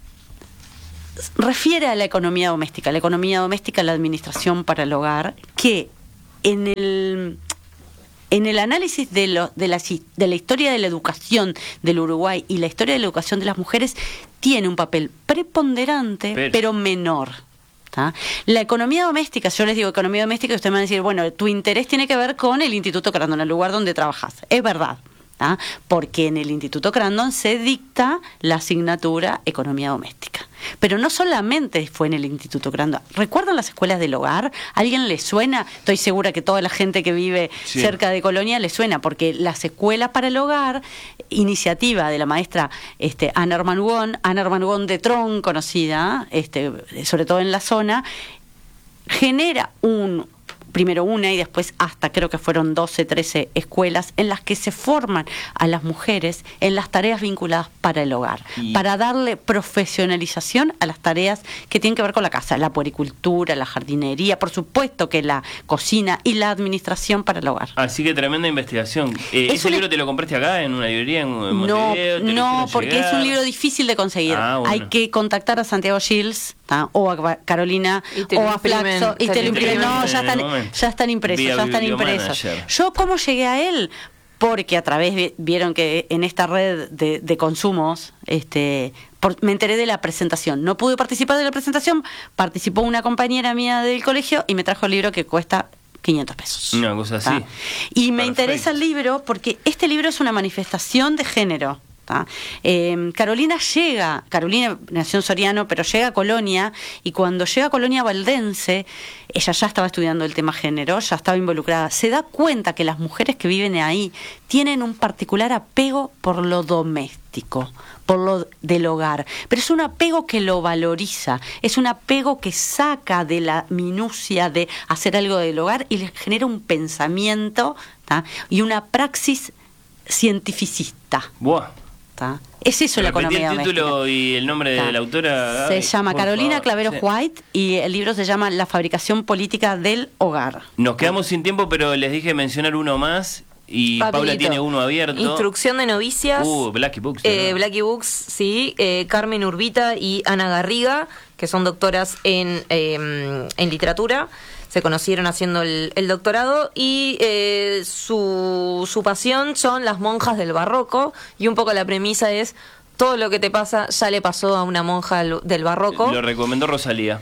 refiere a la economía doméstica, la economía doméstica, la administración para el hogar, que en el en el análisis de, lo, de, la, si- de la historia de la educación del Uruguay y la historia de la educación de las mujeres, tiene un papel preponderante, Pero- pero, menor. ¿tá? La economía doméstica, yo les digo economía doméstica, y ustedes me van a decir, bueno, tu interés tiene que ver con el Instituto Carandona, el lugar donde trabajas. Es verdad. ¿ah? Porque en el Instituto Crandon se dicta la asignatura Economía Doméstica. Pero no solamente fue en el Instituto Crandon. ¿Recuerdan las escuelas del hogar? ¿A alguien le suena? Estoy segura que toda la gente que vive sí. cerca de Colonia le suena, porque las escuelas para el hogar, iniciativa de la maestra este, Ana Armanugón, Ana Armanugón de Tron, conocida, este, sobre todo en la zona, genera un... primero una y después hasta creo que fueron doce, trece escuelas en las que se forman a las mujeres en las tareas vinculadas para el hogar, y... para darle profesionalización a las tareas que tienen que ver con la casa, la puericultura, la jardinería, por supuesto que la cocina y la administración para el hogar. Así que tremenda investigación. Eh, ¿Ese libro te lo compraste acá en una librería en Montevideo? No, no, porque llegar? Es un libro difícil de conseguir. Ah, bueno. Hay que contactar a Santiago Giles, ¿tá? O a Carolina o a Flaxo y te lo imprimen. No, ya están, ya están impresos, Vía ya están impresos. Yo, ¿cómo llegué a él? Porque a través, de, vieron que en esta red de, de consumos, este, por, me enteré de la presentación. No pude participar de la presentación, participó una compañera mía del colegio y me trajo el libro que cuesta quinientos pesos. Una cosa así. ¿tá? Y me Perfecto. interesa el libro porque este libro es una manifestación de género. Eh, Carolina llega, Carolina nació en Soriano, pero llega a Colonia, y cuando llega a Colonia Valdense, ella ya estaba estudiando el tema género, ya estaba involucrada, se da cuenta que las mujeres que viven ahí tienen un particular apego por lo doméstico, por lo del hogar, pero es un apego que lo valoriza, es un apego que saca de la minucia de hacer algo del hogar y le genera un pensamiento, ¿tá? Y una praxis cientificista. Buah. ¿Tá? Es eso la economía el título doméstica. Y el nombre ¿tá? De la autora. Se Ay, llama Carolina favor. Claveros sí. White y el libro se llama La fabricación política del hogar. Nos quedamos sin tiempo, pero les dije mencionar uno más y Papito. Paula tiene uno abierto. Instrucción de novicias. Uh, Blacky Books. Eh, Blacky Books, sí. Eh, Carmen Urbita y Ana Garriga, que son doctoras en, eh, en literatura. Se conocieron haciendo el, el doctorado y eh, su, su pasión son las monjas del barroco, y un poco la premisa es: todo lo que te pasa ya le pasó a una monja del barroco. Lo recomendó Rosalía.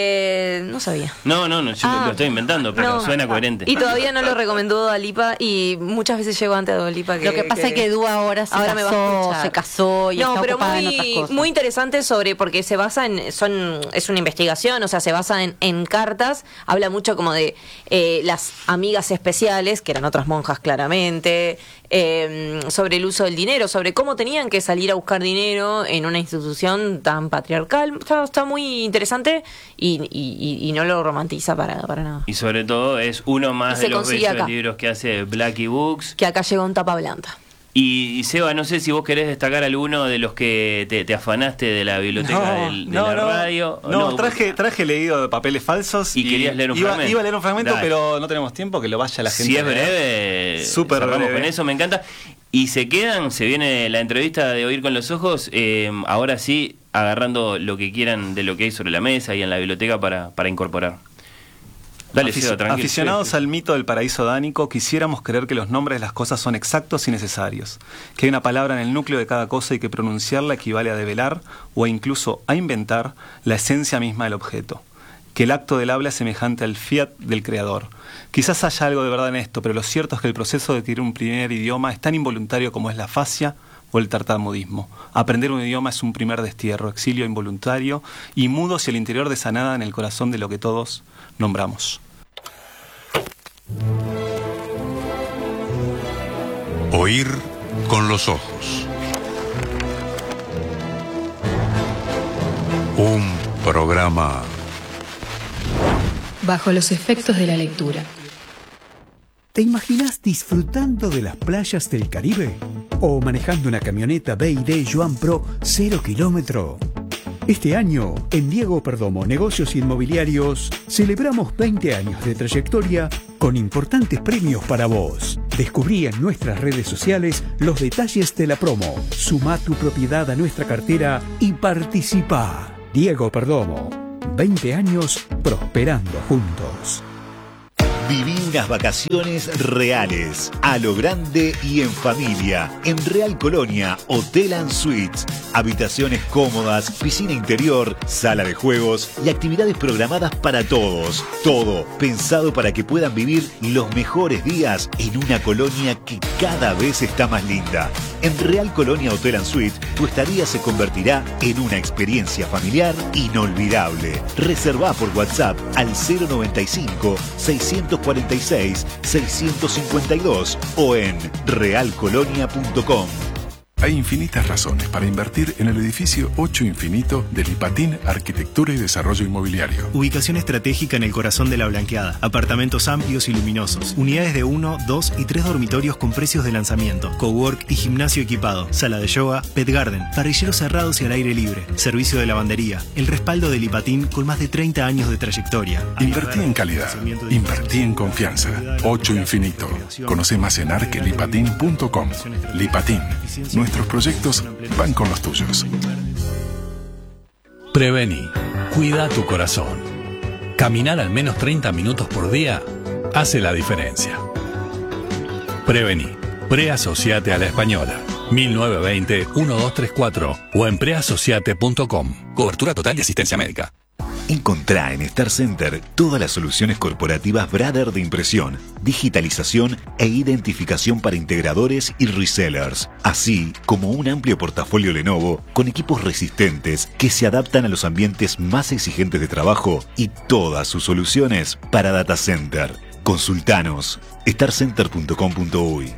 Eh, no sabía. No, no, no yo ah, lo estoy inventando, pero no, suena coherente. Y todavía no lo recomendó Dua Lipa, y muchas veces llego antes de Dua Lipa. Que, lo que pasa que, es que Dua ahora se ahora casó, me va a se casó y no, está pero ocupada muy, en otras cosas. Muy interesante sobre, porque se basa en, son es una investigación, o sea, se basa en, en cartas, habla mucho como de eh, las amigas especiales, que eran otras monjas claramente, eh, sobre el uso del dinero, sobre cómo tenían que salir a buscar dinero en una institución tan patriarcal. Está, está muy interesante y, y, y no lo romantiza para, para nada. Y sobre todo es uno más de los bellos libros que hace Blacky Books. Que acá llegó en tapa blanda. Y, y Seba, no sé si vos querés destacar alguno de los que te, te afanaste de la biblioteca no, del, de no, la no, radio. No, no, traje traje leído de papeles falsos. Y, y querías leer un iba, fragmento. Iba a leer un fragmento, Dale. Pero no tenemos tiempo, que lo vaya la gente. Si es breve, súper breve. Con eso me encanta. Y se quedan, se viene la entrevista de Oír con los Ojos, eh, ahora sí, agarrando lo que quieran de lo que hay sobre la mesa y en la biblioteca para, para incorporar. Dale, Afic Seba, tranquilo. Aficionados sí, sí. al mito del paraíso dánico, quisiéramos creer que los nombres de las cosas son exactos y necesarios, que hay una palabra en el núcleo de cada cosa y que pronunciarla equivale a develar o incluso a inventar la esencia misma del objeto, que el acto del habla es semejante al fiat del creador. Quizás haya algo de verdad en esto, pero lo cierto es que el proceso de adquirir un primer idioma es tan involuntario como es la fascia o el tartamudismo. Aprender un idioma es un primer destierro, exilio involuntario y mudo hacia el interior de esa nada en el corazón de lo que todos nombramos. Oír con los ojos. Un programa bajo los efectos de la lectura. ¿Te imaginas disfrutando de las playas del Caribe? ¿O manejando una camioneta B y D Joan Pro cero kilómetro? Este año, en Diego Perdomo Negocios Inmobiliarios, celebramos veinte años de trayectoria con importantes premios para vos. Descubrí en nuestras redes sociales los detalles de la promo. Sumá tu propiedad a nuestra cartera y participá. Diego Perdomo, veinte años prosperando juntos. Viví unas vacaciones reales, a lo grande y en familia, en Real Colonia Hotel and Suites. Habitaciones cómodas, piscina interior, sala de juegos y actividades programadas para todos. Todo pensado para que puedan vivir los mejores días en una colonia que cada vez está más linda. En Real Colonia Hotel and Suites, tu estadía se convertirá en una experiencia familiar inolvidable. Reservá por WhatsApp al cero noventa y cinco, seiscientos cuarenta y seis, seiscientos cincuenta y dos o en real colonia punto com. Hay infinitas razones para invertir en el edificio ocho Infinito de Lipatín Arquitectura y Desarrollo Inmobiliario. Ubicación estratégica en el corazón de la Blanqueada. Apartamentos amplios y luminosos. Unidades de uno, dos y tres dormitorios con precios de lanzamiento. Cowork y gimnasio equipado. Sala de yoga, pet garden. Parrilleros cerrados y al aire libre. Servicio de lavandería. El respaldo de Lipatín con más de treinta años de trayectoria. Invertí en calidad. Invertí en confianza. ocho Infinito. Conoce más en arquelipatín punto com. Lipatín. Nuestros proyectos van con los tuyos. Prevení. Cuida tu corazón. Caminar al menos treinta minutos por día hace la diferencia. Prevení. Preasociate a la Española. mil novecientos veinte, doce treinta y cuatro o en preasociate punto com. Cobertura total y asistencia médica. Encontrá en Star Center todas las soluciones corporativas Brother de impresión, digitalización e identificación para integradores y resellers, así como un amplio portafolio Lenovo con equipos resistentes que se adaptan a los ambientes más exigentes de trabajo y todas sus soluciones para data center. Consultanos star center punto com punto uy.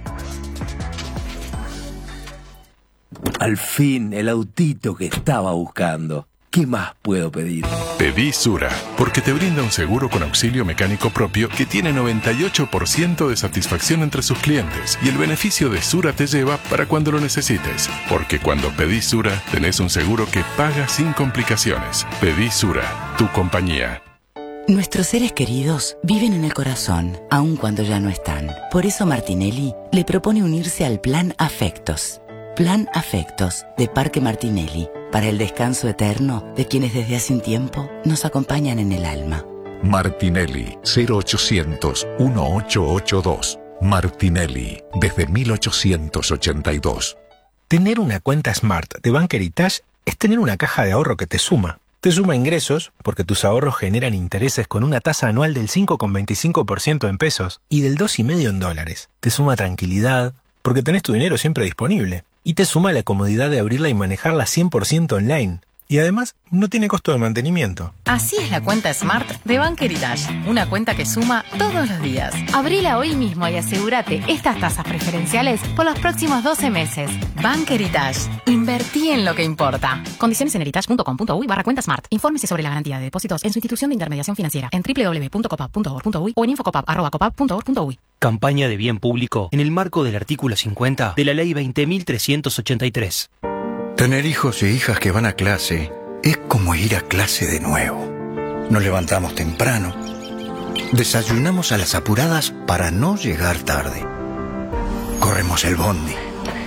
Al fin, el autito que estaba buscando. ¿Qué más puedo pedir? Pedí Sura, porque te brinda un seguro con auxilio mecánico propio que tiene noventa y ocho por ciento de satisfacción entre sus clientes. Y el beneficio de Sura te lleva para cuando lo necesites. Porque cuando pedís Sura, tenés un seguro que paga sin complicaciones. Pedí Sura, tu compañía. Nuestros seres queridos viven en el corazón, aun cuando ya no están. Por eso Martinelli le propone unirse al Plan Afectos. Plan Afectos de Parque Martinelli, para el descanso eterno de quienes desde hace un tiempo nos acompañan en el alma. Martinelli, cero ochocientos, dieciocho ochenta y dos. Martinelli, desde mil ochocientos ochenta y dos. Tener una cuenta Smart de Bank Heritage es tener una caja de ahorro que te suma. Te suma ingresos, porque tus ahorros generan intereses con una tasa anual del cinco coma veinticinco por ciento en pesos y del dos coma cinco por ciento en dólares. Te suma tranquilidad, porque tenés tu dinero siempre disponible. Y te suma la comodidad de abrirla y manejarla cien por ciento online. Y además, no tiene costo de mantenimiento. Así es la cuenta Smart de Bank Heritage. Una cuenta que suma todos los días. Abrila hoy mismo y asegúrate estas tasas preferenciales por los próximos doce meses. Bank Heritage. Invertí en lo que importa. Condiciones en heritage punto com punto uy barra cuenta Smart. Infórmese sobre la garantía de depósitos en su institución de intermediación financiera en doble u doble u doble u punto copap punto org punto uy o en infocopap arroba copap punto org punto uy. Campaña de bien público en el marco del artículo cincuenta de la Ley veinte mil trescientos ochenta y tres. Tener hijos e hijas que van a clase es como ir a clase de nuevo. Nos levantamos temprano, desayunamos a las apuradas para no llegar tarde. Corremos el bondi,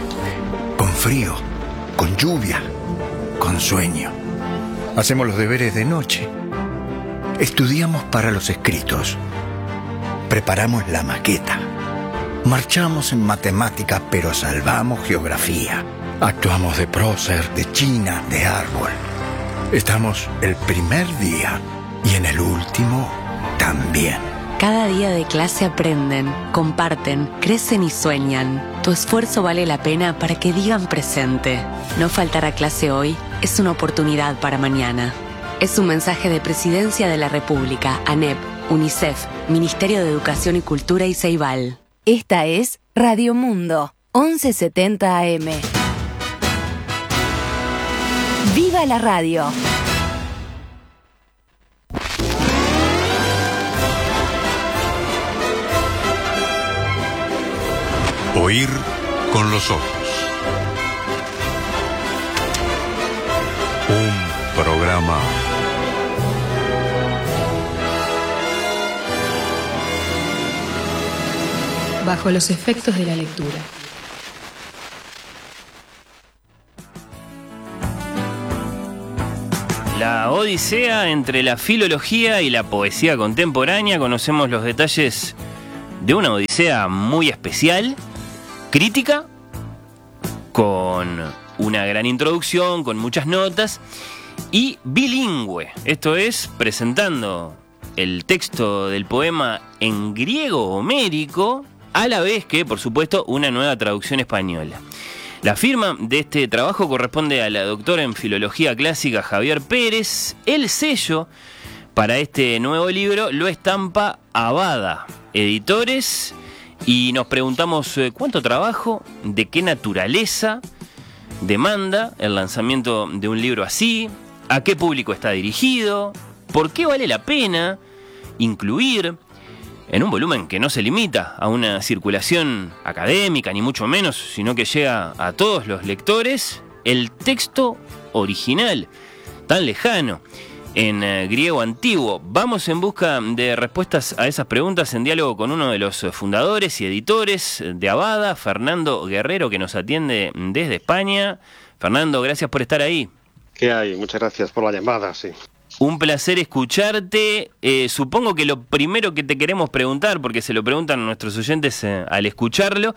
con frío, con lluvia, con sueño. Hacemos los deberes de noche. Estudiamos para los escritos. Preparamos la maqueta. Marchamos en matemática, pero salvamos geografía. Actuamos de prócer, de china, de árbol. Estamos el primer día y en el último también. Cada día de clase aprenden, comparten, crecen y sueñan. Tu esfuerzo vale la pena para que digan presente. No faltar a clase hoy es una oportunidad para mañana. Es un mensaje de Presidencia de la República, ANEP, UNICEF, Ministerio de Educación y Cultura y Ceibal. Esta es Radio Mundo, once setenta A M. ¡Viva la radio! Oír con los ojos. Un programa bajo los efectos de la lectura. La odisea entre la filología y la poesía contemporánea. Conocemos los detalles de una odisea muy especial, crítica, con una gran introducción, con muchas notas, y bilingüe. Esto es, presentando el texto del poema en griego homérico, a la vez que, por supuesto, una nueva traducción española. La firma de este trabajo corresponde a la doctora en Filología Clásica Javier Pérez. El sello para este nuevo libro lo estampa Abada Editores, y nos preguntamos eh, cuánto trabajo, de qué naturaleza demanda el lanzamiento de un libro así, a qué público está dirigido, por qué vale la pena incluir en un volumen que no se limita a una circulación académica, ni mucho menos, sino que llega a todos los lectores, el texto original, tan lejano, en eh, griego antiguo. Vamos en busca de respuestas a esas preguntas en diálogo con uno de los fundadores y editores de Abada, Fernando Guerrero, que nos atiende desde España. Fernando, gracias por estar ahí. ¿Qué hay? Muchas gracias por la llamada, sí. Un placer escucharte. Eh, supongo que lo primero que te queremos preguntar, porque se lo preguntan nuestros oyentes eh, al escucharlo,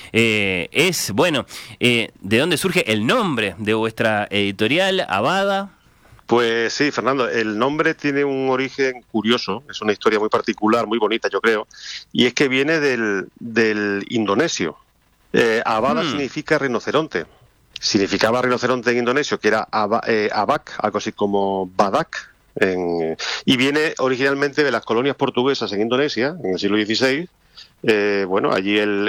eh, es, bueno, eh, ¿de dónde surge el nombre de vuestra editorial, Abada? Pues sí, Fernando, el nombre tiene un origen curioso, es una historia muy particular, muy bonita, yo creo, y es que viene del, del indonesio. Eh, Abada hmm. significa rinoceronte. Significaba rinoceronte en indonesio, que era aba, eh, abak, algo así como badak, en, y viene originalmente de las colonias portuguesas en Indonesia, en el siglo dieciséis. Eh, bueno, allí el,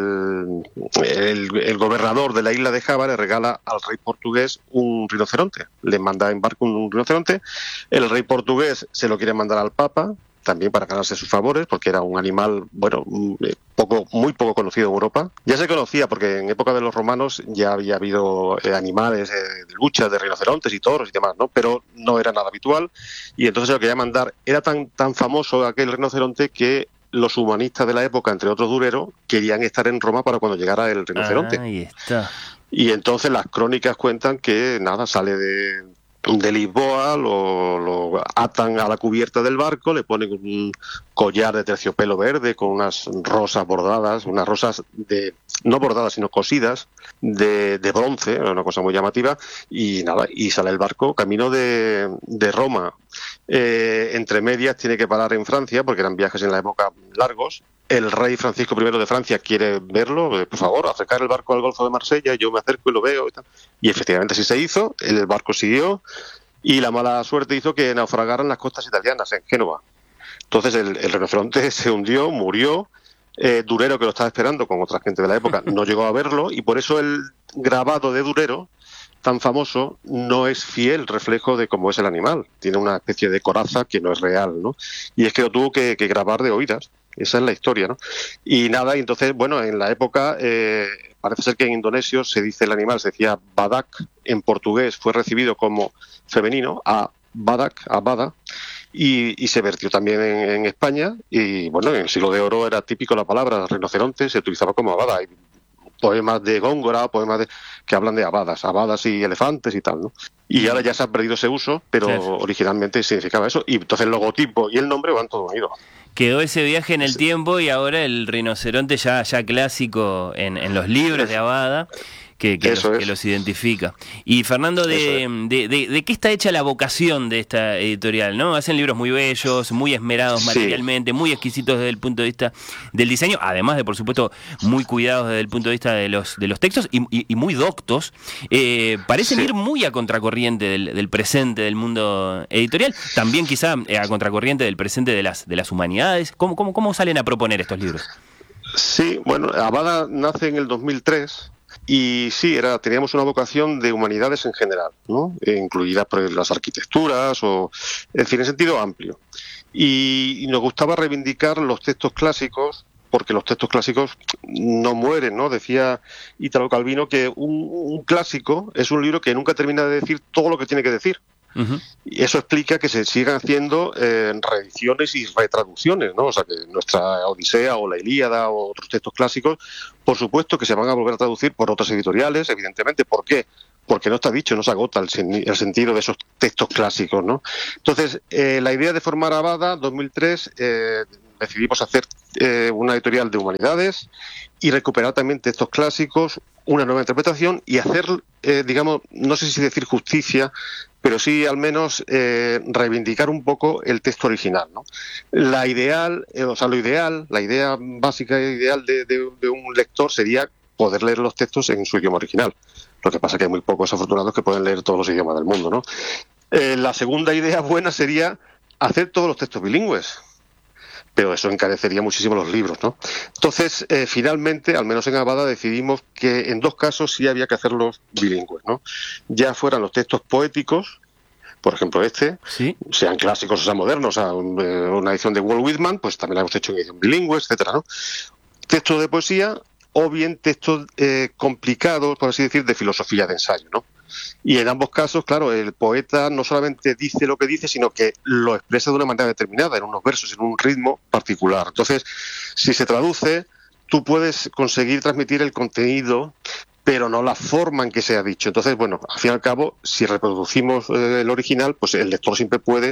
el, el, el gobernador de la isla de Java le regala al rey portugués un rinoceronte, le manda en barco un rinoceronte, el rey portugués se lo quiere mandar al papa, también para ganarse sus favores, porque era un animal, bueno, poco, muy poco conocido en Europa. Ya se conocía porque en época de los romanos ya había habido eh, animales eh, de lucha, de rinocerontes y toros y demás, ¿no? Pero no era nada habitual, y entonces se lo quería mandar. Era tan, tan famoso aquel rinoceronte que los humanistas de la época, entre otros Durero, querían estar en Roma para cuando llegara el rinoceronte. Ahí está. Y entonces las crónicas cuentan que, nada, sale de... de Lisboa, lo, lo atan a la cubierta del barco, le ponen un collar de terciopelo verde con unas rosas bordadas, unas rosas de no bordadas sino cosidas de, de bronce, una cosa muy llamativa, y nada, y sale el barco camino de, de Roma. Eh, entre medias tiene que parar en Francia, porque eran viajes en la época largos. El rey Francisco primero de Francia quiere verlo, eh, por favor, acercar el barco al Golfo de Marsella, yo me acerco y lo veo y tal. Y efectivamente así se hizo, el barco siguió, y la mala suerte hizo que naufragaran las costas italianas, en Génova. Entonces el, el rinoceronte se hundió, murió. eh, Durero, que lo estaba esperando con otra gente de la época, no llegó a verlo, y por eso el grabado de Durero, tan famoso, no es fiel reflejo de cómo es el animal. Tiene una especie de coraza que no es real, ¿no? Y es que lo tuvo que, que grabar de oídas. Esa es la historia, ¿no? Y nada, y entonces, bueno, en la época, eh, parece ser que en indonesio se dice el animal, se decía badak, en portugués fue recibido como femenino, a badak, a bada, y, y se vertió también en, en España, y bueno, en el siglo de oro era típico la palabra rinoceronte, se utilizaba como abada. Hay poemas de Góngora, poemas de, que hablan de abadas, abadas y elefantes y tal, ¿no? Y ahora ya se ha perdido ese uso, pero sí, originalmente significaba eso, y entonces el logotipo y el nombre van todo unidos. Quedó ese viaje en el tiempo y ahora el rinoceronte ya, ya clásico en, en los libros de Abada, que, que, los, que los identifica. Y Fernando, de, de, de, ¿de qué está hecha la vocación de esta editorial? ¿No? Hacen libros muy bellos, muy esmerados materialmente, sí, muy exquisitos desde el punto de vista del diseño, además de, por supuesto, muy cuidados desde el punto de vista de los, de los textos y, y, y muy doctos. Eh, parecen sí. ir muy a contracorriente del, del presente del mundo editorial, también quizá a contracorriente del presente de las, de las humanidades. ¿Cómo, cómo, cómo salen a proponer estos libros? Sí, bueno, Abada nace en el dos mil tres... Y sí, era, teníamos una vocación de humanidades en general, ¿no? Eh, incluidas por las arquitecturas, o, en fin, en sentido amplio. Y, y nos gustaba reivindicar los textos clásicos, porque los textos clásicos no mueren, ¿no? Decía Italo Calvino que un, un clásico es un libro que nunca termina de decir todo lo que tiene que decir. Uh-huh. Y eso explica que se sigan haciendo eh, reediciones y retraducciones, ¿no? O sea, que nuestra Odisea o la Ilíada o otros textos clásicos, por supuesto que se van a volver a traducir por otras editoriales, evidentemente. ¿Por qué? porque no está dicho, no se agota el, sen el sentido de esos textos clásicos, ¿no? Entonces, eh, la idea de formar Abada, dos mil tres, eh, decidimos hacer eh, una editorial de humanidades y recuperar también textos clásicos, una nueva interpretación y hacer, eh, digamos, no sé si decir justicia, pero sí al menos eh, reivindicar un poco el texto original, ¿no? La ideal, eh, o sea, lo ideal, la idea básica e ideal de, de, de un lector sería poder leer los textos en su idioma original. Lo que pasa es que hay muy pocos afortunados que pueden leer todos los idiomas del mundo, ¿no? Eh, la segunda idea buena sería hacer todos los textos bilingües, pero eso encarecería muchísimo los libros, ¿no? Entonces, eh, finalmente, al menos en Abada, decidimos que en dos casos sí había que hacerlos bilingües, ¿no? Ya fueran los textos poéticos, por ejemplo este, ¿sí?, sean clásicos o sean modernos, o sea, un, eh, una edición de Walt Whitman, pues también la hemos hecho en edición bilingüe, etcétera, ¿no? Textos de poesía o bien textos eh, complicados, por así decir, de filosofía de ensayo, ¿no? Y en ambos casos, claro, el poeta no solamente dice lo que dice, sino que lo expresa de una manera determinada, en unos versos, en un ritmo particular. Entonces, si se traduce, tú puedes conseguir transmitir el contenido, pero no la forma en que se ha dicho. Entonces, bueno, al fin y al cabo, si reproducimos eh, el original, pues el lector siempre puede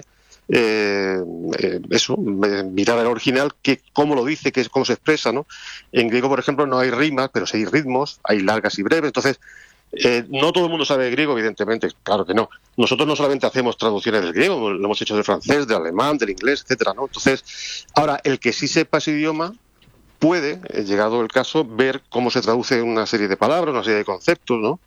eh, eh, eso, eh, mirar el original, que cómo lo dice, que cómo se expresa, ¿no? En griego, por ejemplo, no hay rimas, pero sí hay ritmos, hay largas y breves. Entonces, Eh, no todo el mundo sabe griego, evidentemente, claro que no. Nosotros no solamente hacemos traducciones del griego, lo hemos hecho del francés, del alemán, del inglés, etcétera, ¿no? Entonces, ahora, el que sí sepa ese idioma puede, eh, llegado el caso, ver cómo se traduce una serie de palabras, una serie de conceptos, ¿no?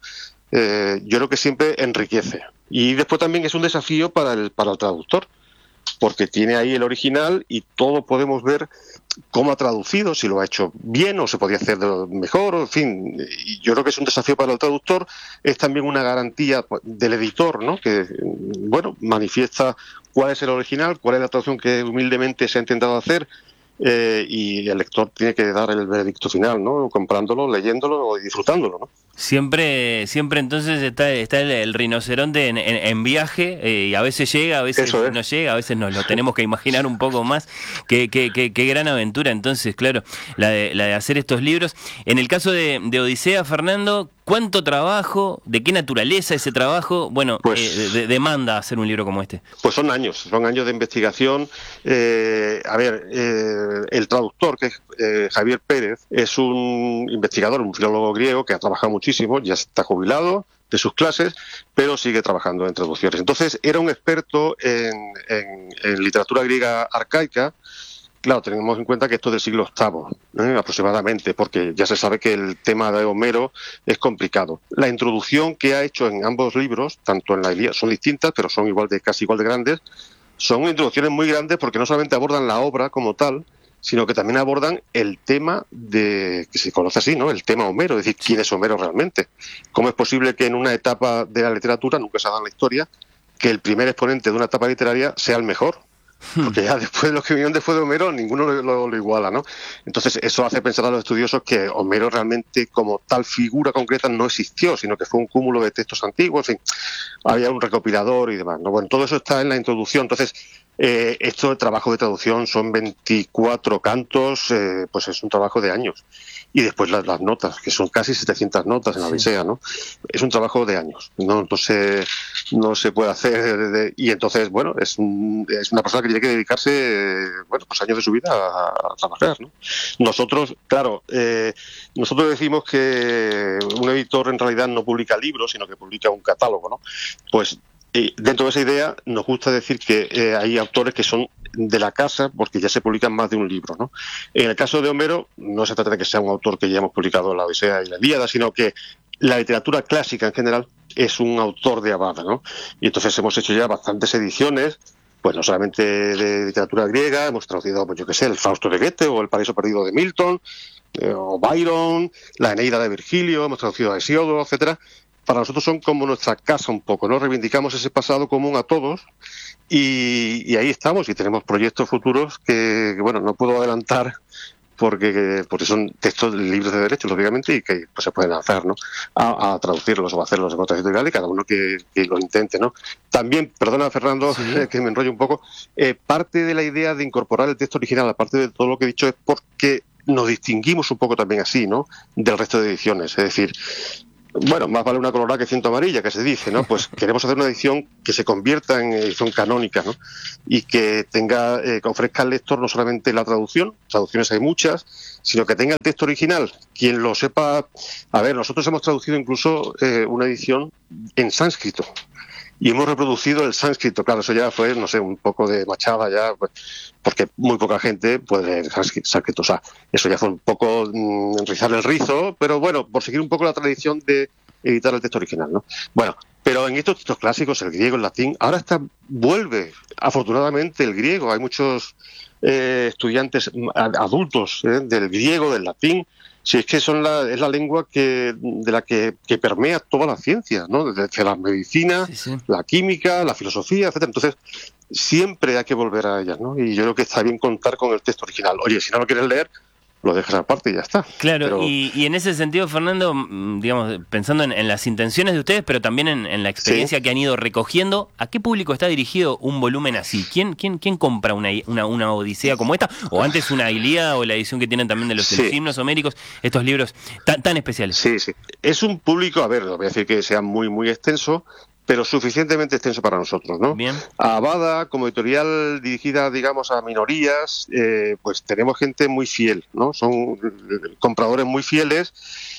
Eh, yo creo que siempre enriquece. Y después también es un desafío para el, para el traductor, porque tiene ahí el original y todo podemos ver cómo ha traducido, si lo ha hecho bien o se podía hacer mejor, en fin. Y yo creo que es un desafío para el traductor, es también una garantía del editor, ¿no?, que, bueno, manifiesta cuál es el original, cuál es la traducción que humildemente se ha intentado hacer, eh, y el lector tiene que dar el veredicto final, ¿no?, comprándolo, leyéndolo y disfrutándolo, ¿no? Siempre, siempre entonces está, está el, el rinoceronte en, en, en viaje, eh, y a veces llega, a veces no llega, a veces nos lo tenemos que imaginar un poco más. Qué, qué, qué, qué gran aventura entonces, claro, la de, la de hacer estos libros. En el caso de, de Odisea, Fernando, ¿cuánto trabajo, de qué naturaleza ese trabajo, bueno, pues, eh, de, demanda hacer un libro como este? Pues son años, son años de investigación. Eh, a ver, eh, el traductor, que es eh, Javier Pérez, es un investigador, un filólogo griego que ha trabajado muchísimo, ya está jubilado de sus clases, pero sigue trabajando en traducciones. Entonces, era un experto en, en, en literatura griega arcaica. Claro, tenemos en cuenta que esto es del siglo octavo, ¿eh?, aproximadamente, porque ya se sabe que el tema de Homero es complicado. La introducción que ha hecho en ambos libros, tanto en la Ilíada, son distintas, pero son igual de casi igual de grandes. Son introducciones muy grandes porque no solamente abordan la obra como tal, sino que también abordan el tema de, que se conoce así, ¿no?, el tema Homero, es decir, quién es Homero realmente. ¿Cómo es posible que en una etapa de la literatura, nunca se ha dado en la historia, que el primer exponente de una etapa literaria sea el mejor? Porque ya después de los que vinieron después de Homero, ninguno lo, lo, lo iguala, ¿no? Entonces, eso hace pensar a los estudiosos que Homero realmente, como tal figura concreta, no existió, sino que fue un cúmulo de textos antiguos, en fin, había un recopilador y demás, ¿no? Bueno, todo eso está en la introducción. Entonces, eh, esto, el trabajo de traducción, son veinticuatro cantos, eh, pues es un trabajo de años. Y después las, las notas, que son casi setecientas notas en la Odisea, ¿no? Es un trabajo de años, ¿no? Entonces, no se puede hacer. De, y entonces, bueno, es, un, es una persona que tiene que dedicarse, bueno, pues años de su vida a, a trabajar, ¿no? Nosotros, claro, eh, nosotros decimos que un editor en realidad no publica libros, sino que publica un catálogo, ¿no? Pues, y dentro de esa idea nos gusta decir que eh, hay autores que son de la casa porque ya se publican más de un libro, ¿no? En el caso de Homero no se trata de que sea un autor que ya hemos publicado la Odisea y la Ilíada, sino que la literatura clásica en general es un autor de Abada, ¿no? Y entonces hemos hecho ya bastantes ediciones, pues no solamente de literatura griega, hemos traducido, pues yo qué sé, el Fausto de Goethe o el Paraíso Perdido de Milton, eh, o Byron, la Eneida de Virgilio, hemos traducido a Hesíodo, etcétera. Para nosotros son como nuestra casa un poco, ¿no? Reivindicamos ese pasado común a todos y, y ahí estamos, y tenemos proyectos futuros que, que, bueno, no puedo adelantar porque, porque son textos libres de derecho, lógicamente, y que pues, se pueden hacer, ¿no? A, a traducirlos o a hacerlos en otra editorial y cada uno que, que lo intente, ¿no? También, perdona, Fernando, sí, que me enrollo un poco, eh, parte de la idea de incorporar el texto original, aparte de todo lo que he dicho, es porque nos distinguimos un poco también así, ¿no?, del resto de ediciones. Es decir, bueno, más vale una colorada que ciento amarilla, que se dice, ¿no? Pues queremos hacer una edición que se convierta en edición canónica, ¿no? Y que tenga, eh, que ofrezca al lector no solamente la traducción, traducciones hay muchas, sino que tenga el texto original. Quien lo sepa, a ver, nosotros hemos traducido incluso eh, una edición en sánscrito. Y hemos reproducido el sánscrito. Claro, eso ya fue, no sé, un poco de machada ya, pues, porque muy poca gente puede leer sánscrito. O sea, eso ya fue un poco mmm, rizar el rizo, pero bueno, por seguir un poco la tradición de editar el texto original, ¿no? Bueno, pero en estos textos clásicos, el griego, el latín, ahora está vuelve, afortunadamente, el griego. Hay muchos eh, estudiantes adultos eh, del griego, del latín. Si es que son la, es la lengua que de la que, que permea toda la ciencia, ¿no? Desde la medicina, sí, sí. la química, la filosofía, etcétera. Entonces, siempre hay que volver a ellas, ¿no? Y yo creo que está bien contar con el texto original. Oye, si no lo quieres leer, lo dejas aparte y ya está. Claro, pero... y, y en ese sentido, Fernando, digamos, pensando en, en las intenciones de ustedes, pero también en, en la experiencia sí. que han ido recogiendo, ¿a qué público está dirigido un volumen así? ¿Quién quién quién compra una, una, una Odisea como esta? O antes una Ilíada, o la edición que tienen también de los, sí. de los himnos homéricos, estos libros tan, tan especiales. Sí, sí. Es un público, a ver, no voy a decir que sea muy, muy extenso, pero suficientemente extenso para nosotros, ¿no? Bien. Abada, como editorial dirigida, digamos, a minorías, eh, pues tenemos gente muy fiel, ¿no? Son compradores muy fieles,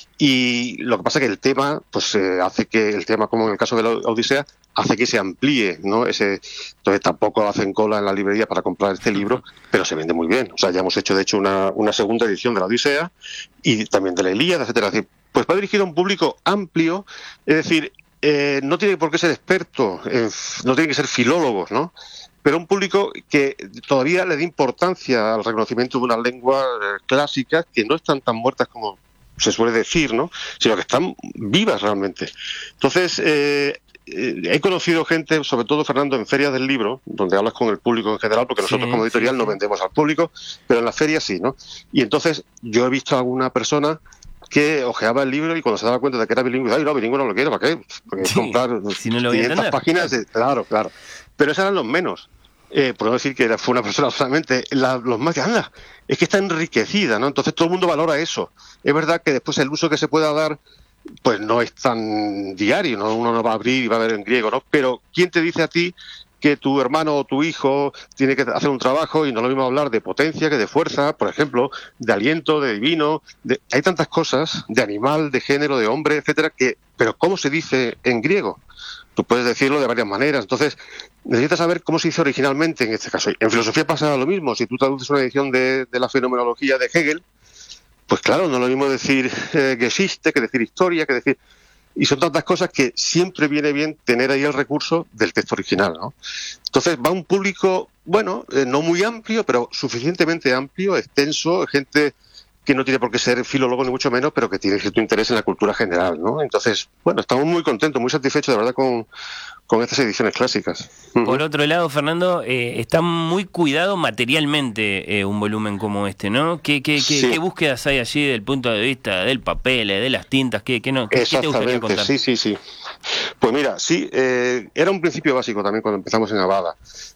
y lo que pasa es que el tema, pues eh, hace que el tema, como en el caso de la Odisea, hace que se amplíe, ¿no? Ese, entonces tampoco hacen cola en la librería para comprar este libro, pero se vende muy bien. O sea, ya hemos hecho, de hecho, una, una segunda edición de la Odisea y también de la Ilíada, etcétera. Es decir, pues va dirigido a un público amplio, es decir, Eh, no tiene por qué ser experto, eh, no tiene que ser filólogos, ¿no? Pero un público que todavía le dé importancia al reconocimiento de unas lenguas eh, clásicas que no están tan muertas como se suele decir, ¿no? Sino que están vivas realmente. Entonces, eh, eh, he conocido gente, sobre todo, Fernando, en ferias del libro, donde hablas con el público en general, porque nosotros sí, como editorial sí, sí. no vendemos al público, pero en las ferias sí, ¿no? Y entonces yo he visto a alguna persona que ojeaba el libro y cuando se daba cuenta de que era bilingüe, ay, no, bilingüe no lo quiero, ¿para qué? Porque sí, comprar si no lo quinientas páginas, de, claro, claro. Pero esos eran los menos. Eh, por no decir que fue una persona solamente, la, los más que anda, es que está enriquecida, ¿no? Entonces todo el mundo valora eso. Es verdad que después el uso que se pueda dar, pues no es tan diario, ¿no? Uno no va a abrir y va a ver en griego, ¿no? Pero ¿quién te dice a ti que tu hermano o tu hijo tiene que hacer un trabajo y no es lo mismo hablar de potencia que de fuerza, por ejemplo, de aliento, de divino, de... hay tantas cosas, de animal, de género, de hombre, etcétera, que, pero ¿cómo se dice en griego? Tú puedes decirlo de varias maneras, entonces necesitas saber cómo se dice originalmente en este caso. En filosofía pasa lo mismo, si tú traduces una edición de, de la fenomenología de Hegel, pues claro, no es lo mismo decir eh, Geschichte que decir historia, que decir... Y son tantas cosas que siempre viene bien tener ahí el recurso del texto original, ¿no? Entonces va un público, bueno, eh, no muy amplio, pero suficientemente amplio, extenso, gente que no tiene por qué ser filólogo ni mucho menos, pero que tiene cierto interés en la cultura general, ¿no? Entonces, bueno, estamos muy contentos, muy satisfechos, de verdad, con, con estas ediciones clásicas. Por otro lado, Fernando, eh, está muy cuidado materialmente eh, un volumen como este, ¿no? ¿Qué, qué, qué, sí. ¿Qué búsquedas hay allí desde el punto de vista del papel, de las tintas? ¿Qué, qué, no, qué, ¿qué te gustaría contar? Sí, sí, sí. Pues mira, sí, eh, era un principio básico también cuando empezamos en Abada.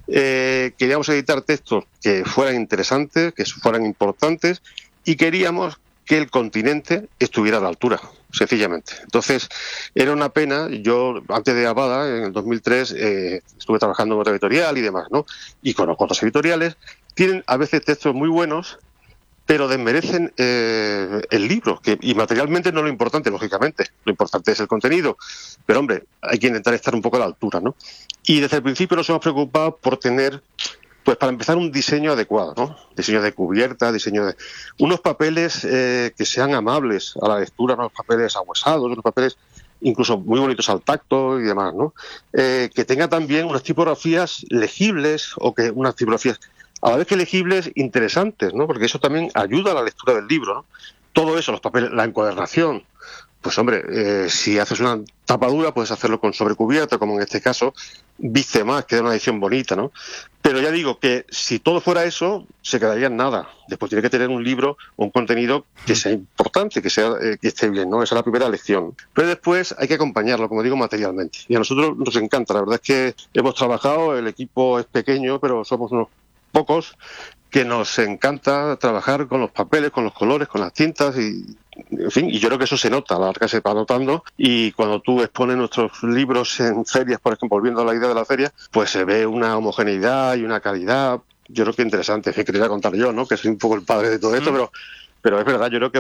Eh, queríamos editar textos que fueran interesantes, que fueran importantes, y queríamos que el continente estuviera a la altura, sencillamente. Entonces, era una pena. Yo, antes de Abada, en el dos mil tres, eh, estuve trabajando en otra editorial y demás, ¿no? Y conozco otras editoriales. Tienen a veces textos muy buenos, pero desmerecen eh, el libro, que y materialmente no es lo importante, lógicamente. Lo importante es el contenido. Pero, hombre, hay que intentar estar un poco a la altura, ¿no? Y desde el principio nos hemos preocupado por tener... Pues para empezar, un diseño adecuado, ¿no? Diseño de cubierta, diseño de... Unos papeles eh, que sean amables a la lectura, unos papeles ahuesados, unos papeles incluso muy bonitos al tacto y demás, ¿no? Eh, que tenga también unas tipografías legibles, o que unas tipografías, a la vez que legibles, interesantes, ¿no? Porque eso también ayuda a la lectura del libro, ¿no? Todo eso, los papeles, la encuadernación... Pues hombre, eh, si haces una tapadura puedes hacerlo con sobrecubierta, como en este caso, viste más, queda una edición bonita, ¿no? Pero ya digo que si todo fuera eso, se quedaría en nada. Después tiene que tener un libro o un contenido que sea importante, que sea eh, que esté bien, ¿no? Esa es la primera lección. Pero después hay que acompañarlo, como digo, materialmente. Y a nosotros nos encanta, la verdad es que hemos trabajado, el equipo es pequeño, pero somos unos pocos, que nos encanta trabajar con los papeles, con los colores, con las tintas, y en fin, y yo creo que eso se nota, la marca se va notando, y cuando tú expones nuestros libros en ferias, por ejemplo, volviendo a la idea de la feria, pues se ve una homogeneidad y una calidad, yo creo que interesante, que quería contar yo, ¿no? Que soy un poco el padre de todo esto, mm. pero, pero es verdad, yo creo que